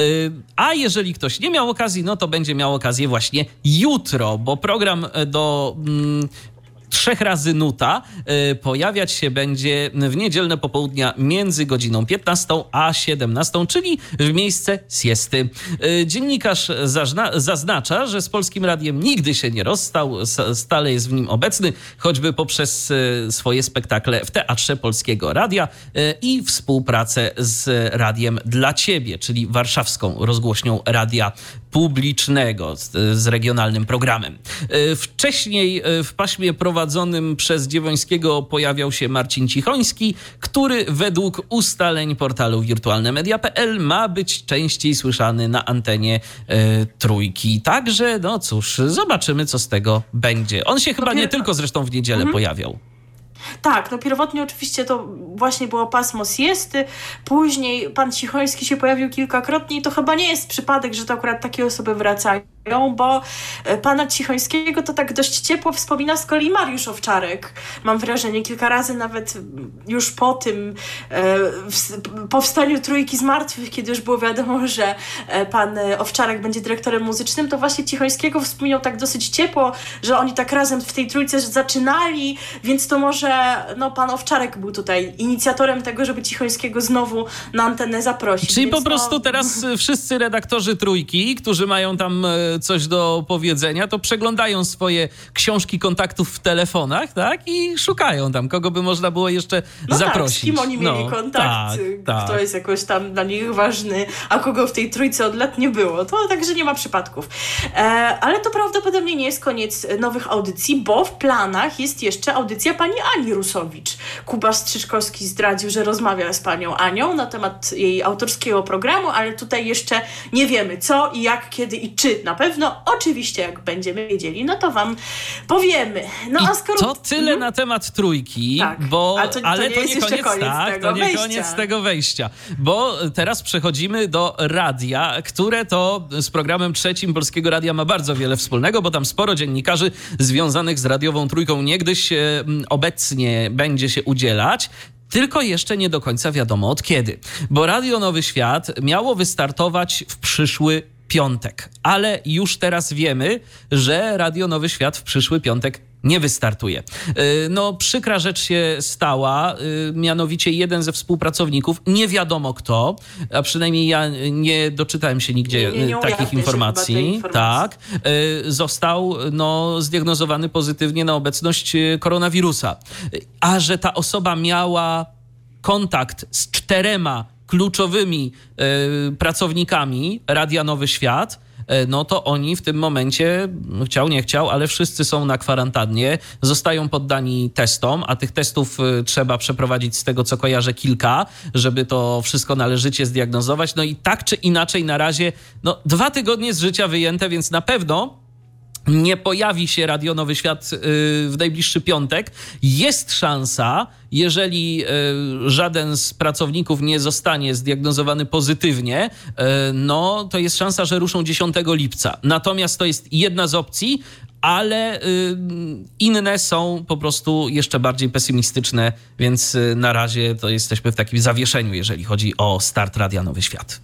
A jeżeli ktoś nie miał okazji, no to będzie miał okazję właśnie jutro, bo program do... Mm, Trzech razy nuta y, pojawiać się będzie w niedzielne popołudnia między godziną piętnastą a siedemnastą, czyli w miejsce siesty. Y, dziennikarz zazna- zaznacza, że z Polskim Radiem nigdy się nie rozstał, s- stale jest w nim obecny, choćby poprzez y, swoje spektakle w Teatrze Polskiego Radia y, i współpracę z Radiem dla Ciebie, czyli warszawską rozgłośnią radia publicznego z, z regionalnym programem. Y, wcześniej y, w paśmie prowadzonym przez Dziewońskiego pojawiał się Marcin Cichoński, który według ustaleń portalu wirtualne media kropka p l ma być częściej słyszany na antenie y, trójki. Także, no cóż, zobaczymy, co z tego będzie. On się chyba nie tylko zresztą w niedzielę mhm. pojawiał. Tak, no pierwotnie oczywiście to właśnie było pasmo siesty, później pan Cichoński się pojawił kilkakrotnie i to chyba nie jest przypadek, że to akurat takie osoby wracają, bo pana Cichońskiego to tak dość ciepło wspomina z kolei Mariusz Owczarek. Mam wrażenie, kilka razy nawet już po tym e, w, powstaniu Trójki z Martwych, kiedy już było wiadomo, że pan Owczarek będzie dyrektorem muzycznym, to właśnie Cichońskiego wspominał tak dosyć ciepło, że oni tak razem w tej trójce zaczynali, więc to może no, pan Owczarek był tutaj inicjatorem tego, żeby Cichońskiego znowu na antenę zaprosić. Czyli więc po prostu no... teraz wszyscy redaktorzy trójki, którzy mają tam coś do powiedzenia, to przeglądają swoje książki kontaktów w telefonach, tak? I szukają tam, kogo by można było jeszcze no zaprosić. Tak, z kim oni mieli no, kontakt, tak, kto tak. jest jakoś tam dla nich ważny, a kogo w tej trójce od lat nie było. To także nie ma przypadków. E, ale to prawdopodobnie nie jest koniec nowych audycji, bo w planach jest jeszcze audycja pani Ani Rusowicz. Kuba Strzyczkowski zdradził, że rozmawia z panią Anią na temat jej autorskiego programu, ale tutaj jeszcze nie wiemy co i jak, kiedy i czy na pewno. Oczywiście jak będziemy wiedzieli, no to wam powiemy. No, I a skoro... to tyle hmm? na temat trójki, tak. bo to, to ale nie to jest nie koniec, koniec tak, tego to nie wejścia. koniec tego wejścia, bo teraz przechodzimy do radia, które to z programem Trzecim Polskiego Radia ma bardzo wiele wspólnego, bo tam sporo dziennikarzy związanych z radiową trójką niegdyś e, obecnie będzie się udzielać. Tylko jeszcze nie do końca wiadomo od kiedy, bo Radio Nowy Świat miało wystartować w przyszły piątek, ale już teraz wiemy, że Radio Nowy Świat w przyszły piątek nie wystartuje. No przykra rzecz się stała, mianowicie jeden ze współpracowników, nie wiadomo kto, a przynajmniej ja nie doczytałem się nigdzie nie, nie, nie takich informacji, informacji, tak, został no, zdiagnozowany pozytywnie na obecność koronawirusa. A że ta osoba miała kontakt z czterema kluczowymi y, pracownikami Radia Nowy Świat, y, no to oni w tym momencie, chciał, nie chciał, ale wszyscy są na kwarantannie, zostają poddani testom, a tych testów y, trzeba przeprowadzić z tego, co kojarzę, kilka, żeby to wszystko należycie zdiagnozować. No i tak czy inaczej na razie, no dwa tygodnie z życia wyjęte, więc na pewno nie pojawi się Radio Nowy Świat w najbliższy piątek, jest szansa, jeżeli żaden z pracowników nie zostanie zdiagnozowany pozytywnie, no to jest szansa, że ruszą dziesiątego lipca. Natomiast to jest jedna z opcji, ale inne są po prostu jeszcze bardziej pesymistyczne, więc na razie to jesteśmy w takim zawieszeniu, jeżeli chodzi o start Radia Nowy Świat.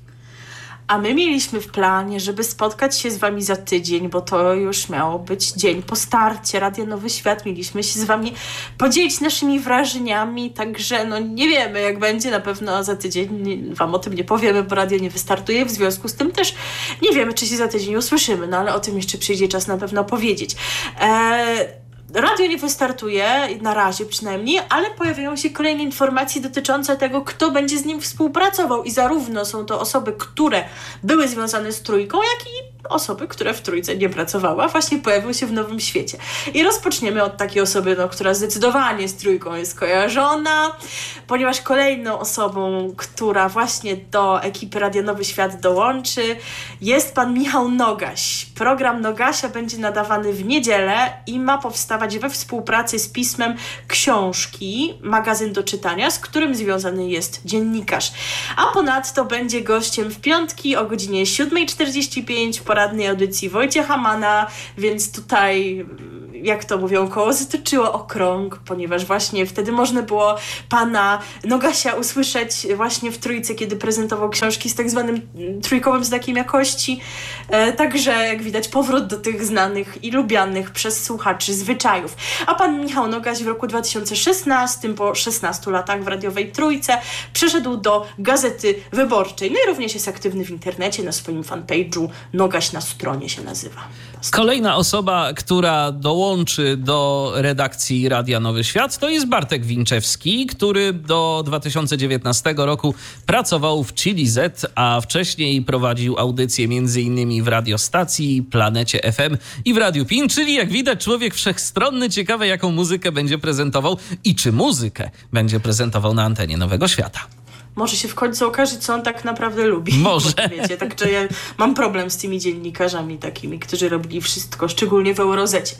A my mieliśmy w planie, żeby spotkać się z wami za tydzień, bo to już miało być dzień po starcie Radia Nowy Świat. Mieliśmy się z wami podzielić naszymi wrażeniami, także no nie wiemy, jak będzie. Na pewno za tydzień wam o tym nie powiemy, bo radio nie wystartuje. W związku z tym też nie wiemy, czy się za tydzień usłyszymy, no ale o tym jeszcze przyjdzie czas na pewno powiedzieć. Eee... Radio nie wystartuje, na razie przynajmniej, ale pojawiają się kolejne informacje dotyczące tego, kto będzie z nim współpracował i zarówno są to osoby, które były związane z Trójką, jak i osoby, które w Trójce nie pracowały, a właśnie pojawiły się w Nowym Świecie. I rozpoczniemy od takiej osoby, no, która zdecydowanie z Trójką jest kojarzona, ponieważ kolejną osobą, która właśnie do ekipy Radia Nowy Świat dołączy, jest pan Michał Nogaś. Program Nogasia będzie nadawany w niedzielę i ma powstawać we współpracy z Pismem Książki, magazyn do czytania, z którym związany jest dziennikarz. A ponadto będzie gościem w piątki o godzinie siódma czterdzieści pięć w poradniej audycji Wojciecha Mana, więc tutaj, jak to mówią, koło zatoczyło okrąg, ponieważ właśnie wtedy można było pana Nogasia usłyszeć właśnie w Trójce, kiedy prezentował książki z tak zwanym trójkowym znakiem jakości. E, także, jak widać, powrót do tych znanych i lubianych przez słuchaczy zwyczajów. A pan Michał Nogaś w roku dwa tysiące szesnastym, po szesnastu latach w radiowej Trójce, przeszedł do Gazety Wyborczej. No i również jest aktywny w internecie, na swoim fanpage'u Nogaś na stronie się nazywa. Kolejna osoba, która dołączy do redakcji Radia Nowy Świat, to jest Bartek Winczewski, który do dwa tysiące dziewiętnastego roku pracował w Chili Z, a wcześniej prowadził audycje między innymi w radiostacji, Planecie F M i w Radiu Pin, czyli jak widać człowiek wszechstronny, ciekawe jaką muzykę będzie prezentował i czy muzykę będzie prezentował na antenie Nowego Świata. Może się w końcu okaże, co on tak naprawdę lubi. Może. Wiecie, tak, że ja mam problem z tymi dziennikarzami takimi, którzy robili wszystko, szczególnie w Eurozecie.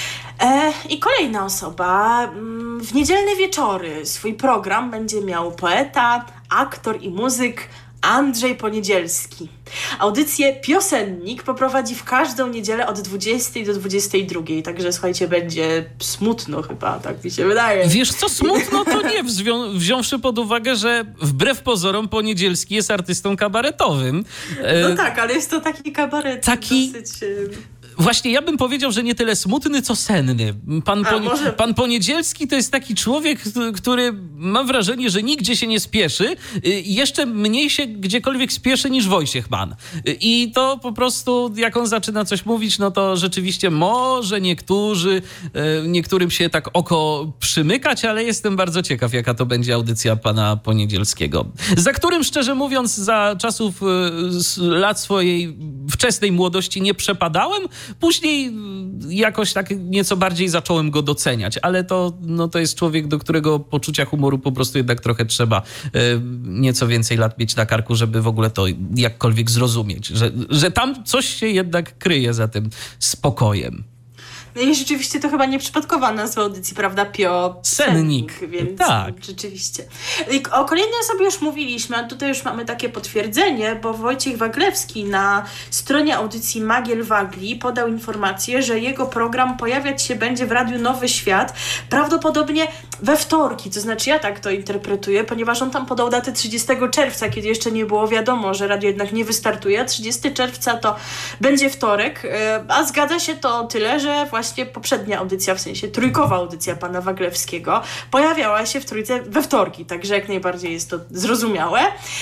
E, I kolejna osoba. W niedzielne wieczory swój program będzie miał poeta, aktor i muzyk Andrzej Poniedzielski. Audycję Piosennik poprowadzi w każdą niedzielę od dwudziestej do dwudziestej drugiej, także słuchajcie, będzie smutno chyba, tak mi się wydaje. Wiesz co, smutno to nie, wzią- wziąwszy pod uwagę, że wbrew pozorom Poniedzielski jest artystą kabaretowym. E, no tak, ale jest to taki kabaret taki... dosyć... Właśnie ja bym powiedział, że nie tyle smutny, co senny. Pan, A, Poni- może... Pan Poniedzielski to jest taki człowiek, który mam wrażenie, że nigdzie się nie spieszy i jeszcze mniej się gdziekolwiek spieszy niż Wojciech Mann. I to po prostu, jak on zaczyna coś mówić, no to rzeczywiście może niektórzy, niektórym się tak oko przymykać, ale jestem bardzo ciekaw, jaka to będzie audycja pana Poniedzielskiego. Za którym, szczerze mówiąc, za czasów lat swojej wczesnej młodości nie przepadałem. Później jakoś tak nieco bardziej zacząłem go doceniać, ale to, no, to jest człowiek, do którego poczucia humoru po prostu jednak trochę trzeba y, nieco więcej lat mieć na karku, żeby w ogóle to jakkolwiek zrozumieć, że, że tam coś się jednak kryje za tym spokojem. No i rzeczywiście to chyba nieprzypadkowa nazwa audycji, prawda? Pio Sennik. Sennik, więc tak. Rzeczywiście. I o kolejnej osobie już mówiliśmy, a tutaj już mamy takie potwierdzenie, bo Wojciech Waglewski na stronie audycji Magiel Wagli podał informację, że jego program pojawiać się będzie w Radiu Nowy Świat prawdopodobnie we wtorki, to znaczy ja tak to interpretuję, ponieważ on tam podał datę trzydziestego czerwca, kiedy jeszcze nie było wiadomo, że radio jednak nie wystartuje, a trzydziestego czerwca to będzie wtorek, a zgadza się to o tyle, że właśnie Właśnie poprzednia audycja, w sensie trójkowa audycja pana Waglewskiego pojawiała się w Trójce we wtorki, także jak najbardziej jest to zrozumiałe.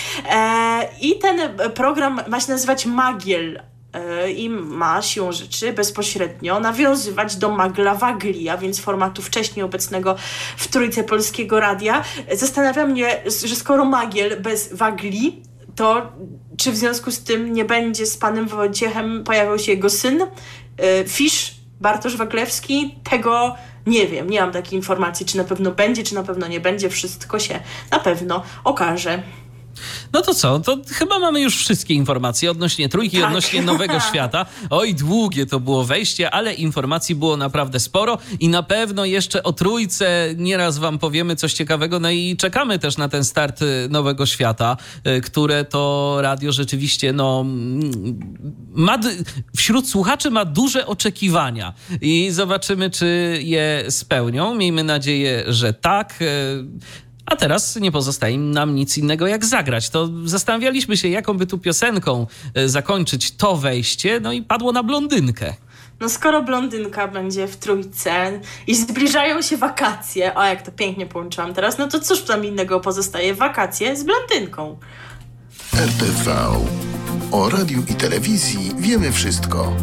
E, I ten program ma się nazywać Magiel e, i ma siłą rzeczy bezpośrednio nawiązywać do Magla Wagli, a więc formatu wcześniej obecnego w Trójce Polskiego Radia. Zastanawia mnie, że skoro Magiel bez Wagli, to czy w związku z tym nie będzie z panem Wojciechem pojawiał się jego syn, e, Fisz, Bartosz Waglewski? Tego nie wiem, nie mam takiej informacji, czy na pewno będzie, czy na pewno nie będzie. Wszystko się na pewno okaże. No to co? To chyba mamy już wszystkie informacje odnośnie Trójki, tak. odnośnie Nowego Świata. Oj, długie to było wejście, ale informacji było naprawdę sporo i na pewno jeszcze o Trójce nieraz wam powiemy coś ciekawego. No i czekamy też na ten start Nowego Świata, które to radio rzeczywiście no, ma, wśród słuchaczy ma duże oczekiwania i zobaczymy, czy je spełnią. Miejmy nadzieję, że tak. A teraz nie pozostaje nam nic innego jak zagrać. To zastanawialiśmy się, jaką by tu piosenką zakończyć to wejście, no i padło na Blondynkę. No skoro Blondynka będzie w Trójce i zbliżają się wakacje, o jak to pięknie połączyłam teraz, no to cóż tam innego pozostaje? Wakacje z Blondynką. R T V. O radiu i telewizji wiemy wszystko.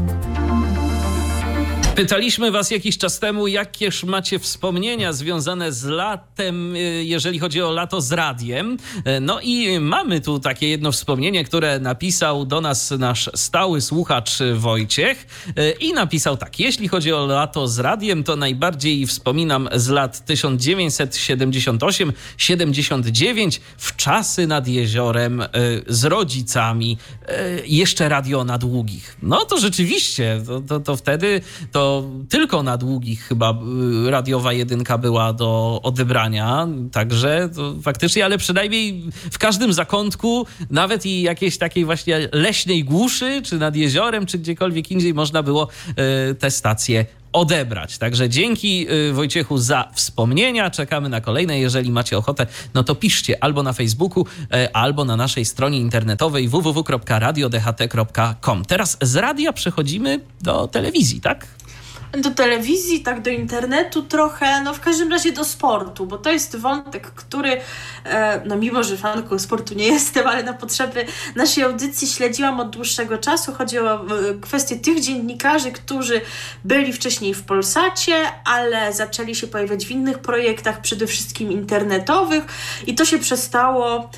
Pytaliśmy was jakiś czas temu, jakież macie wspomnienia związane z latem, jeżeli chodzi o lato z radiem. No i mamy tu takie jedno wspomnienie, które napisał do nas nasz stały słuchacz Wojciech i napisał tak. Jeśli chodzi o lato z radiem, to najbardziej wspominam z lat tysiąc dziewięćset siedemdziesiąt osiem siedemdziesiąt dziewięć w czasy nad jeziorem z rodzicami. Jeszcze radio na długich. No to rzeczywiście, to, to, to wtedy to tylko na długich chyba radiowa jedynka była do odebrania, także to faktycznie, ale przynajmniej w każdym zakątku, nawet i jakiejś takiej właśnie leśnej głuszy, czy nad jeziorem, czy gdziekolwiek indziej można było te stacje odebrać. Także dzięki Wojciechu za wspomnienia. Czekamy na kolejne. Jeżeli macie ochotę, no to piszcie albo na Facebooku, albo na naszej stronie internetowej w w w kropka radio d h t kropka com. Teraz z radia przechodzimy do telewizji, tak? Do telewizji, tak do internetu trochę, no w każdym razie do sportu, bo to jest wątek, który, e, no mimo, że fanką sportu nie jestem, ale na potrzeby naszej audycji śledziłam od dłuższego czasu. Chodzi o e, kwestię tych dziennikarzy, którzy byli wcześniej w Polsacie, ale zaczęli się pojawiać w innych projektach, przede wszystkim internetowych i to się przestało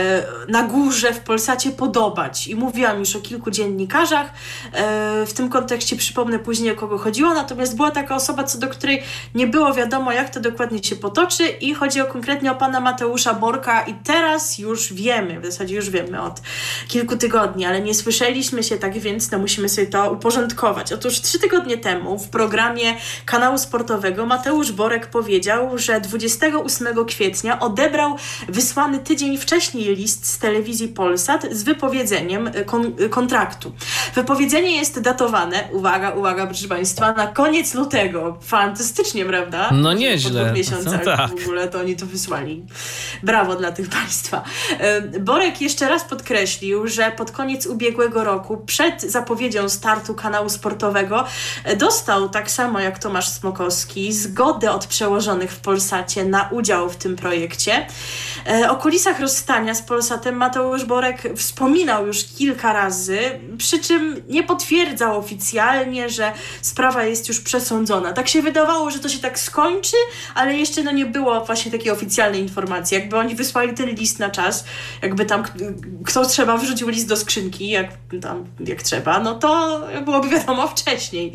na górze w Polsacie podobać. I mówiłam już o kilku dziennikarzach. W tym kontekście przypomnę później, o kogo chodziło, natomiast była taka osoba, co do której nie było wiadomo, jak to dokładnie się potoczy i chodzi o konkretnie o pana Mateusza Borka i teraz już wiemy, w zasadzie już wiemy od kilku tygodni, ale nie słyszeliśmy się, tak więc no musimy sobie to uporządkować. Otóż trzy tygodnie temu w programie kanału sportowego Mateusz Borek powiedział, że dwudziestego ósmego kwietnia odebrał wysłany tydzień wcześniej list z telewizji Polsat z wypowiedzeniem kon- kontraktu. Wypowiedzenie jest datowane, uwaga, uwaga, proszę Państwa, na koniec lutego. Fantastycznie, prawda? No nieźle. Po dwóch miesiącach no tak. w ogóle to oni to wysłali. Brawo dla tych Państwa. Borek jeszcze raz podkreślił, że pod koniec ubiegłego roku, przed zapowiedzią startu kanału sportowego, dostał, tak samo jak Tomasz Smokowski, zgodę od przełożonych w Polsacie na udział w tym projekcie. O kulisach rozstania z Polsatem Mateusz Borek wspominał już kilka razy, przy czym nie potwierdzał oficjalnie, że sprawa jest już przesądzona. Tak się wydawało, że to się tak skończy, ale jeszcze no nie było właśnie takiej oficjalnej informacji. Jakby oni wysłali ten list na czas, jakby tam kto trzeba wrzucił list do skrzynki, jak tam jak trzeba, no to byłoby wiadomo wcześniej.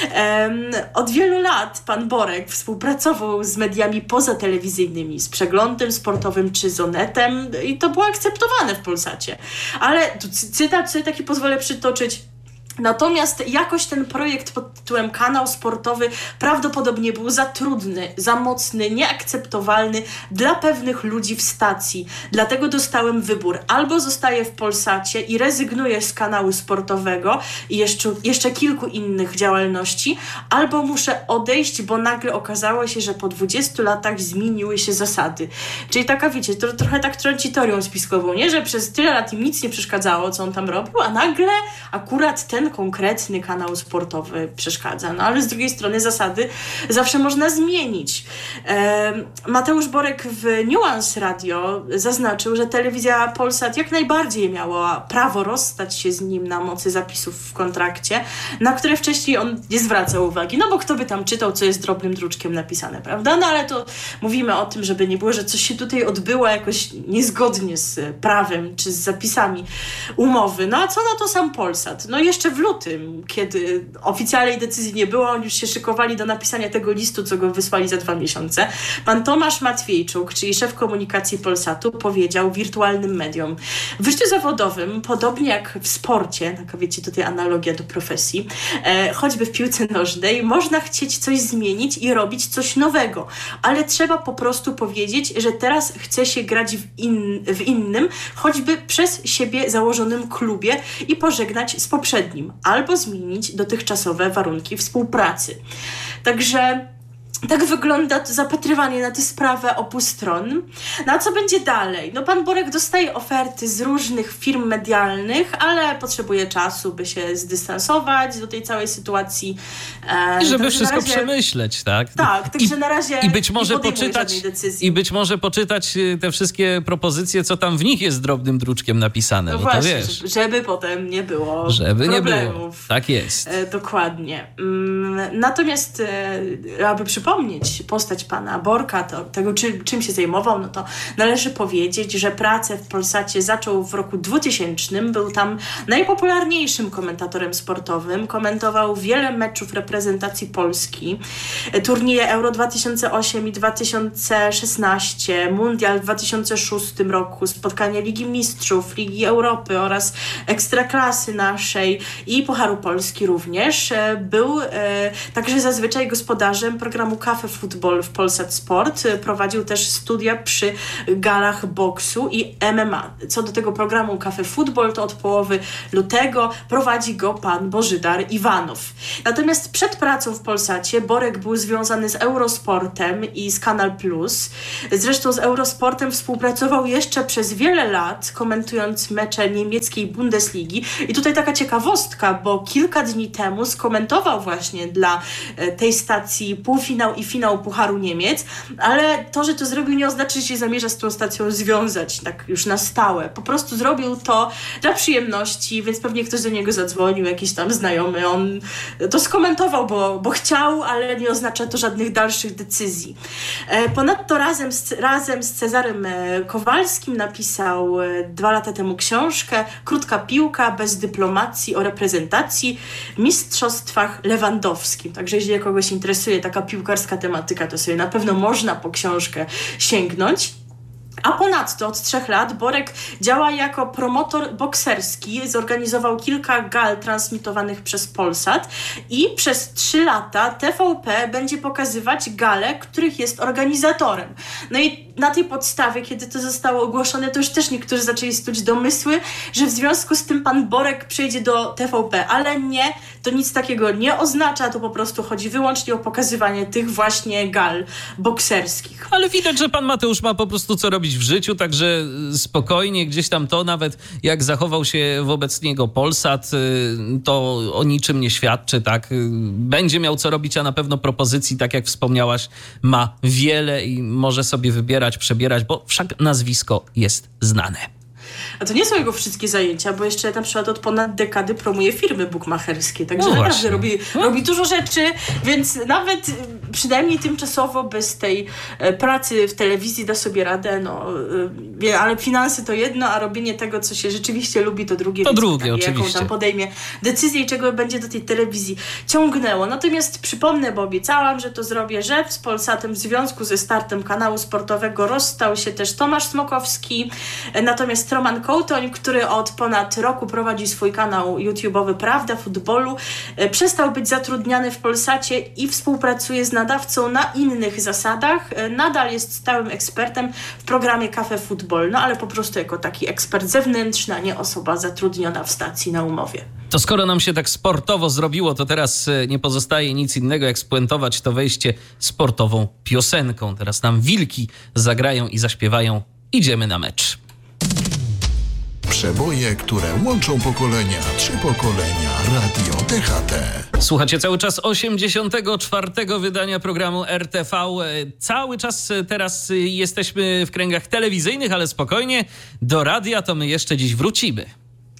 Um, od wielu lat pan Borek współpracował z mediami pozatelewizyjnymi, z Przeglądem Sportowym czy z Onetem i to było akceptowane w Polsacie. Ale tu cytat sobie taki pozwolę przytoczyć. Natomiast jakoś ten projekt pod tytułem Kanał Sportowy prawdopodobnie był za trudny, za mocny, nieakceptowalny dla pewnych ludzi w stacji. Dlatego dostałem wybór. Albo zostaję w Polsacie i rezygnuję z kanału sportowego i jeszcze, jeszcze kilku innych działalności, albo muszę odejść, bo nagle okazało się, że po dwudziestu latach zmieniły się zasady. Czyli taka, wiecie, to trochę tak trąci teorią spiskową, nie? Że przez tyle lat im nic nie przeszkadzało, co on tam robił, a nagle akurat ten konkretny kanał sportowy przeszkadza. No ale z drugiej strony zasady zawsze można zmienić. E, Mateusz Borek w Nuance Radio zaznaczył, że telewizja Polsat jak najbardziej miała prawo rozstać się z nim na mocy zapisów w kontrakcie, na które wcześniej on nie zwracał uwagi. No bo kto by tam czytał, co jest drobnym druczkiem napisane, prawda? No ale to mówimy o tym, żeby nie było, że coś się tutaj odbyło jakoś niezgodnie z prawem czy z zapisami umowy. No a co na to sam Polsat? No jeszcze w lutym, kiedy oficjalnej decyzji nie było, oni już się szykowali do napisania tego listu, co go wysłali za dwa miesiące, pan Tomasz Matwiejczuk, czyli szef komunikacji Polsatu, powiedział wirtualnym mediom: w życiu zawodowym, podobnie jak w sporcie, taka wiecie, tutaj analogia do profesji, e, choćby w piłce nożnej, można chcieć coś zmienić i robić coś nowego, ale trzeba po prostu powiedzieć, że teraz chce się grać w, in, w innym, choćby przez siebie założonym klubie i pożegnać z poprzednim, albo zmienić dotychczasowe warunki współpracy. Także tak wygląda zapatrywanie na tę sprawę obu stron. No a co będzie dalej? No pan Borek dostaje oferty z różnych firm medialnych, ale potrzebuje czasu, by się zdystansować do tej całej sytuacji. I żeby wszystko razie... przemyśleć, tak? Tak, także I, na razie i być może nie poczytać I być może poczytać te wszystkie propozycje, co tam w nich jest drobnym druczkiem napisane. No bo właśnie, to wiesz, żeby potem nie było żeby problemów. nie było. Tak jest. E, dokładnie. Mm, natomiast, e, aby przypomnieć postać pana Borka, to, tego czym, czym się zajmował, no to należy powiedzieć, że pracę w Polsacie zaczął w roku dwutysięcznym. Był tam najpopularniejszym komentatorem sportowym. Komentował wiele meczów reprezentacji Polski. Turnieje Euro dwa tysiące osiem i dwa tysiące szesnaście, Mundial w dwa tysiące szóstym roku, spotkania Ligi Mistrzów, Ligi Europy oraz Ekstraklasy naszej i Pucharu Polski również. Był e, także zazwyczaj gospodarzem programu Cafe Football w Polsat Sport. Prowadził też studia przy galach boksu i M M A. Co do tego programu Cafe Football, to od połowy lutego prowadzi go pan Bożydar Iwanow. Natomiast przed pracą w Polsacie Borek był związany z Eurosportem i z Kanal Plus. Zresztą z Eurosportem współpracował jeszcze przez wiele lat, komentując mecze niemieckiej Bundesligi. I tutaj taka ciekawostka, bo kilka dni temu skomentował właśnie dla tej stacji półfinał i finał Pucharu Niemiec, ale to, że to zrobił, nie oznacza, że się zamierza z tą stacją związać tak już na stałe. Po prostu zrobił to dla przyjemności, więc pewnie ktoś do niego zadzwonił, jakiś tam znajomy. On to skomentował, bo, bo chciał, ale nie oznacza to żadnych dalszych decyzji. Ponadto razem z, razem z Cezarym Kowalskim napisał dwa lata temu książkę Krótka piłka bez dyplomacji o reprezentacji w mistrzostwach lewandowskim. Także jeśli kogoś interesuje taka piłkarska tematyka, to sobie na pewno można po książkę sięgnąć. A ponadto od trzech lat Borek działa jako promotor bokserski, zorganizował kilka gal transmitowanych przez Polsat i przez trzy lata T V P będzie pokazywać gale, których jest organizatorem. No i na tej podstawie, kiedy to zostało ogłoszone, to już też niektórzy zaczęli stuć domysły, że w związku z tym pan Borek przejdzie do T V P, ale nie, to nic takiego nie oznacza, to po prostu chodzi wyłącznie o pokazywanie tych właśnie gal bokserskich. Ale widać, że pan Mateusz ma po prostu co robić w życiu, także spokojnie gdzieś tam to, nawet jak zachował się wobec niego Polsat, to o niczym nie świadczy, tak? Będzie miał co robić, a na pewno propozycji, tak jak wspomniałaś, ma wiele i może sobie wybierać, przebierać, bo wszak nazwisko jest znane. A to nie są jego wszystkie zajęcia, bo jeszcze na przykład od ponad dekady promuje firmy bukmacherskie, także no naprawdę robi, robi dużo rzeczy, więc nawet przynajmniej tymczasowo bez tej pracy w telewizji da sobie radę, no, ale finanse to jedno, a robienie tego, co się rzeczywiście lubi, to drugie. To drugie, pytanie, oczywiście. Jaką tam podejmie decyzję i czego będzie do tej telewizji ciągnęło. Natomiast przypomnę, bo obiecałam, że to zrobię, że z Polsatem w związku ze startem kanału sportowego rozstał się też Tomasz Smokowski, natomiast Roman Kołtoń, który od ponad roku prowadzi swój kanał YouTube'owy Prawda Futbolu, przestał być zatrudniany w Polsacie i współpracuje z nadawcą na innych zasadach. Nadal jest stałym ekspertem w programie Cafe Football, no ale po prostu jako taki ekspert zewnętrzny, a nie osoba zatrudniona w stacji na umowie. To skoro nam się tak sportowo zrobiło, to teraz nie pozostaje nic innego jak spuentować to wejście sportową piosenką. Teraz nam wilki zagrają i zaśpiewają Idziemy na mecz. Przeboje, które łączą pokolenia. Trzy pokolenia. Radio D H T. Słuchacie cały czas osiemdziesiątego czwartego wydania programu R T V. Cały czas teraz jesteśmy w kręgach telewizyjnych, ale spokojnie, do radia to my jeszcze dziś wrócimy.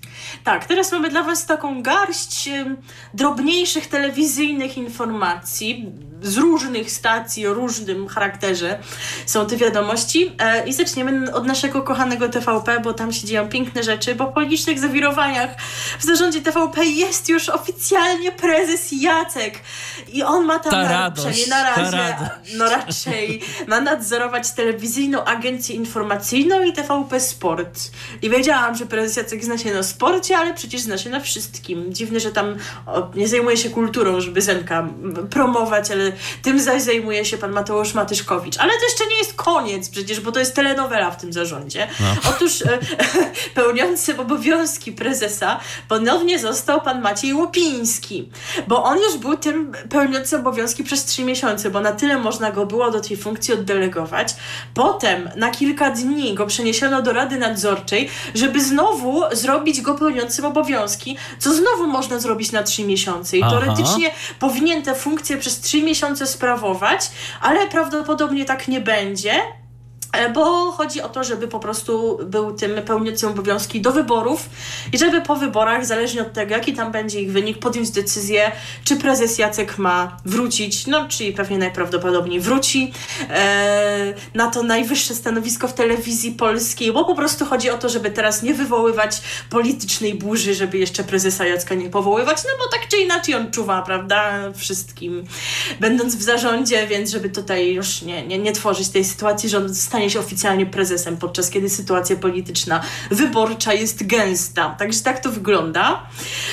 Tak, teraz mamy dla was taką garść y, drobniejszych telewizyjnych informacji z różnych stacji o różnym charakterze są te wiadomości e, i zaczniemy od naszego kochanego T V P, bo tam się dzieją piękne rzeczy, bo po licznych zawirowaniach w zarządzie T V P jest już oficjalnie prezes Jacek i on ma tam ta na, radość, na razie, ta radość. no raczej ma nadzorować telewizyjną agencję informacyjną i T V P Sport. I wiedziałam, że prezes Jacek zna się na sporcie, ale przecież zna się na wszystkim. Dziwne, że tam o, nie zajmuje się kulturą, żeby Zenka promować, ale tym zaś zajmuje się pan Mateusz Matyszkowicz. Ale to jeszcze nie jest koniec przecież, bo to jest telenowela w tym zarządzie. No. Otóż e, pełniącym obowiązki prezesa ponownie został pan Maciej Łopiński, bo on już był tym pełniącym obowiązki przez trzy miesiące, bo na tyle można go było do tej funkcji oddelegować. Potem na kilka dni go przeniesiono do Rady Nadzorczej, żeby znowu zrobić go pełniącym obowiązki, co znowu można zrobić na trzy miesiące. I Aha. teoretycznie powinien tę funkcję przez trzy miesiące sprawować, ale prawdopodobnie tak nie będzie, bo chodzi o to, żeby po prostu był tym pełniącym obowiązki do wyborów i żeby po wyborach, zależnie od tego, jaki tam będzie ich wynik, podjąć decyzję, czy prezes Jacek ma wrócić, no czyli pewnie najprawdopodobniej wróci e, na to najwyższe stanowisko w telewizji polskiej, bo po prostu chodzi o to, żeby teraz nie wywoływać politycznej burzy, żeby jeszcze prezesa Jacka nie powoływać, no bo tak czy inaczej on czuwa, prawda, wszystkim, będąc w zarządzie, więc żeby tutaj już nie, nie, nie tworzyć tej sytuacji, że on stanie się oficjalnie prezesem, podczas kiedy sytuacja polityczna, wyborcza jest gęsta. Także tak to wygląda.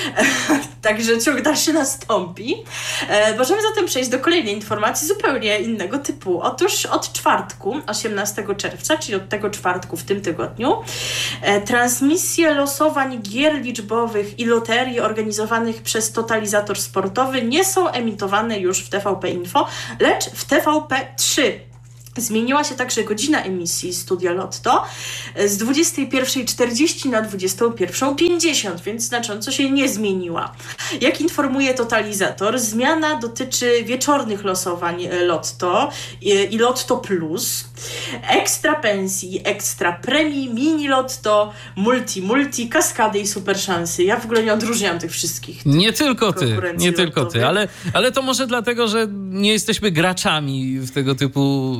Także ciąg dalszy nastąpi. E, możemy zatem przejść do kolejnej informacji zupełnie innego typu. Otóż od czwartku, osiemnastego czerwca, czyli od tego czwartku w tym tygodniu, e, transmisje losowań gier liczbowych i loterii organizowanych przez Totalizator Sportowy nie są emitowane już w T V P Info, lecz w T V P trzy. Zmieniła się także godzina emisji Studia Lotto z dwudziestej pierwszej czterdzieści na dwudziestą pierwszą pięćdziesiąt, więc znacząco się nie zmieniła. Jak informuje Totalizator, zmiana dotyczy wieczornych losowań Lotto i Lotto Plus, ekstra pensji, ekstra premii, mini Lotto, multi, multi, kaskady i super szansy. Ja w ogóle nie odróżniam tych wszystkich. Nie tylko ty, nie tylko ty, ale, ale to może dlatego, że nie jesteśmy graczami w tego typu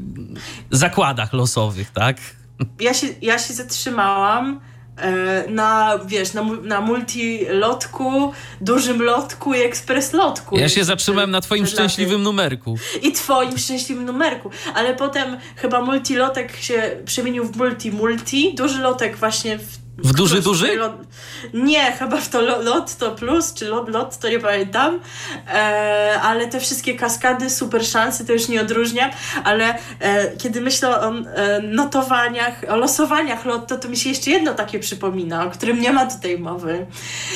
zakładach losowych, tak? Ja się, ja się zatrzymałam e, na, wiesz, na, na multilotku, dużym lotku i ekspres lotku. Ja się zatrzymałem na twoim szczęśliwym numerku. I twoim szczęśliwym numerku, ale potem chyba multilotek się przemienił w multi-multi, duży lotek właśnie w W duży, duży? Lot... Nie, chyba w to Lotto Plus, czy Lot, lot to nie pamiętam, e, ale te wszystkie kaskady, super szanse, to już nie odróżniam, ale e, kiedy myślę o e, notowaniach, o losowaniach Lotto, to mi się jeszcze jedno takie przypomina, o którym nie ma tutaj mowy,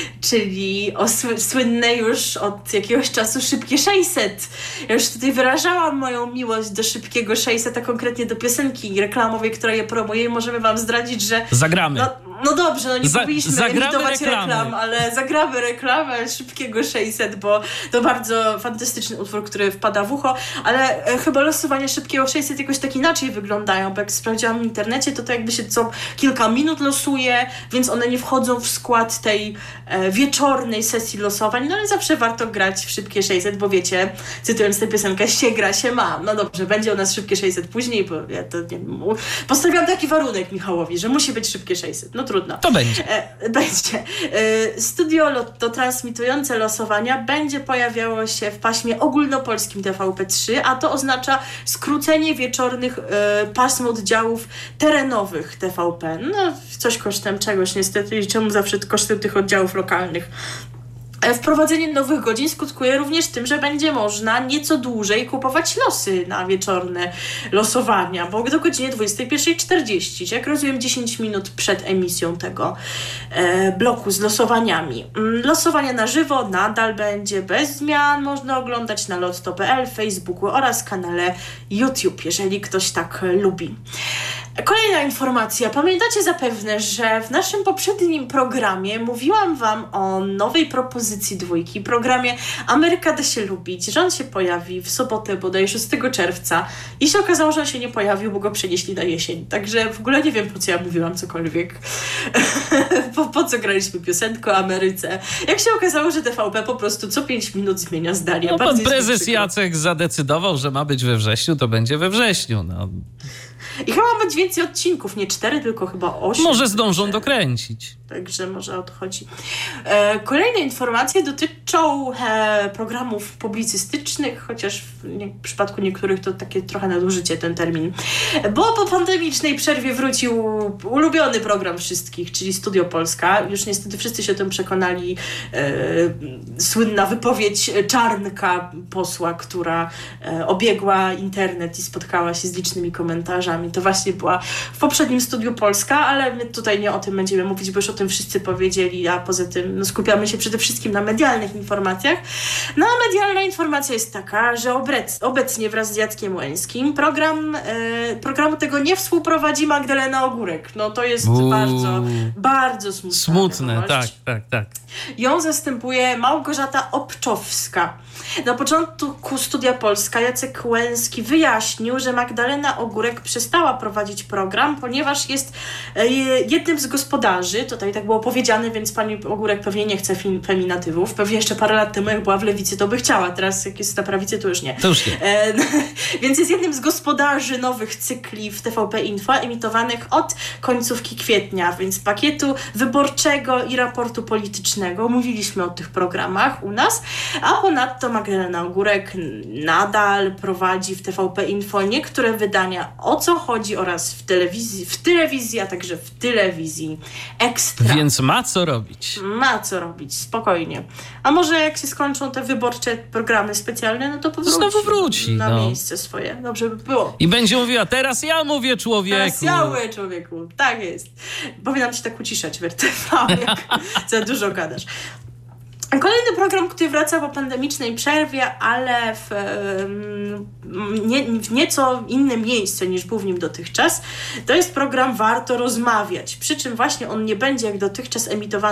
czyli o sły, słynne już od jakiegoś czasu Szybkie sześćset. Ja już tutaj wyrażałam moją miłość do Szybkiego sześćset, a konkretnie do piosenki reklamowej, która je promuje i możemy wam zdradzić, że... Zagramy. No, No dobrze, no nie Za, powinniśmy emitować reklam, ale zagramy reklamę Szybkiego sześćset, bo to bardzo fantastyczny utwór, który wpada w ucho, ale e, chyba losowania Szybkiego sześćset jakoś tak inaczej wyglądają, bo jak sprawdziłam w internecie, to to jakby się co kilka minut losuje, więc one nie wchodzą w skład tej e, wieczornej sesji losowań, no ale zawsze warto grać w Szybkie sześćset, bo wiecie, cytując tę piosenkę, się gra, się ma. No dobrze, będzie u nas Szybkie sześćset później, bo ja to nie postawiłam taki warunek Michałowi, że musi być Szybkie sześćset. No trudno. To będzie. E, będzie. E, Studio Lotto transmitujące losowania będzie pojawiało się w paśmie ogólnopolskim T V P trzy, a to oznacza skrócenie wieczornych e, pasm oddziałów terenowych T V P. No, coś kosztem czegoś niestety i czemu zawsze kosztem tych oddziałów lokalnych. Wprowadzenie nowych godzin skutkuje również tym, że będzie można nieco dłużej kupować losy na wieczorne losowania, bo do godziny dwudziestej pierwszej czterdzieści, jak rozumiem dziesięć minut przed emisją tego e, bloku z losowaniami. Losowanie na żywo nadal będzie bez zmian, można oglądać na lotto kropka p l, Facebooku oraz kanale YouTube, jeżeli ktoś tak lubi. Kolejna informacja. Pamiętacie zapewne, że w naszym poprzednim programie mówiłam wam o nowej propozycji dwójki, programie Ameryka da się lubić, że on się pojawi w sobotę bodaj szóstego czerwca i się okazało, że on się nie pojawił, bo go przenieśli na jesień. Także w ogóle nie wiem, po co ja mówiłam cokolwiek. po, po co graliśmy piosenkę o Ameryce. Jak się okazało, że T V P po prostu co pięć minut zmienia zdanie. No, pan prezes przykro. Jacek zadecydował, że ma być we wrześniu, to będzie we wrześniu. No. I chyba ma być więcej odcinków, nie cztery, tylko chyba osiem. Może zdążą dokręcić. Także może o to chodzi. E, kolejne informacje dotyczą e, programów publicystycznych, chociaż w, nie, w przypadku niektórych to takie trochę nadużycie ten termin. Bo po pandemicznej przerwie wrócił ulubiony program wszystkich, czyli Studio Polska. Już niestety wszyscy się o tym przekonali. E, słynna wypowiedź Czarnka, posła, która e, obiegła internet i spotkała się z licznymi komentarzami. To właśnie była w poprzednim Studiu Polska, ale my tutaj nie o tym będziemy mówić, bo już o tym wszyscy powiedzieli, a poza tym no, skupiamy się przede wszystkim na medialnych informacjach. No a medialna informacja jest taka, że obec, obecnie wraz z Jackiem Łęskim program, e, programu tego nie współprowadzi Magdalena Ogórek. No to jest Uuu. bardzo, bardzo smutne. Smutne, wiadomość. tak, tak, tak. Ją zastępuje Małgorzata Obczowska. Na początku Studia Polska Jacek Łęski wyjaśnił, że Magdalena Ogórek przestała prowadzić program, ponieważ jest jednym z gospodarzy. Tutaj tak było powiedziane, więc pani Ogórek pewnie nie chce feminatywów. Pewnie jeszcze parę lat temu, jak była w lewicy, to by chciała. Teraz jak jest na prawicy, to już nie. To już nie. E, więc jest jednym z gospodarzy nowych cykli w T V P Info, emitowanych od końcówki kwietnia, więc pakietu wyborczego i raportu politycznego. Mówiliśmy o tych programach u nas, a ponadto Magdalena Ogórek nadal prowadzi w T V P Info niektóre wydania O co chodzi oraz w telewizji, w telewizji, a także w telewizji Ekstra. Więc ma co robić. Ma co robić, spokojnie. A może jak się skończą te wyborcze programy specjalne, no to powróci. Znowu wróci. Na no. miejsce swoje. Dobrze by było. I będzie mówiła, teraz ja mówię, człowieku. Teraz ja mówię, człowieku. Tak jest. Powinnam się tak uciszać w R T V, jak za dużo gadasz. Kolejny program, który wraca po pandemicznej przerwie, ale w, nie, w nieco innym miejscu niż był w nim dotychczas, to jest program Warto Rozmawiać. Przy czym właśnie on nie będzie jak dotychczas emitowany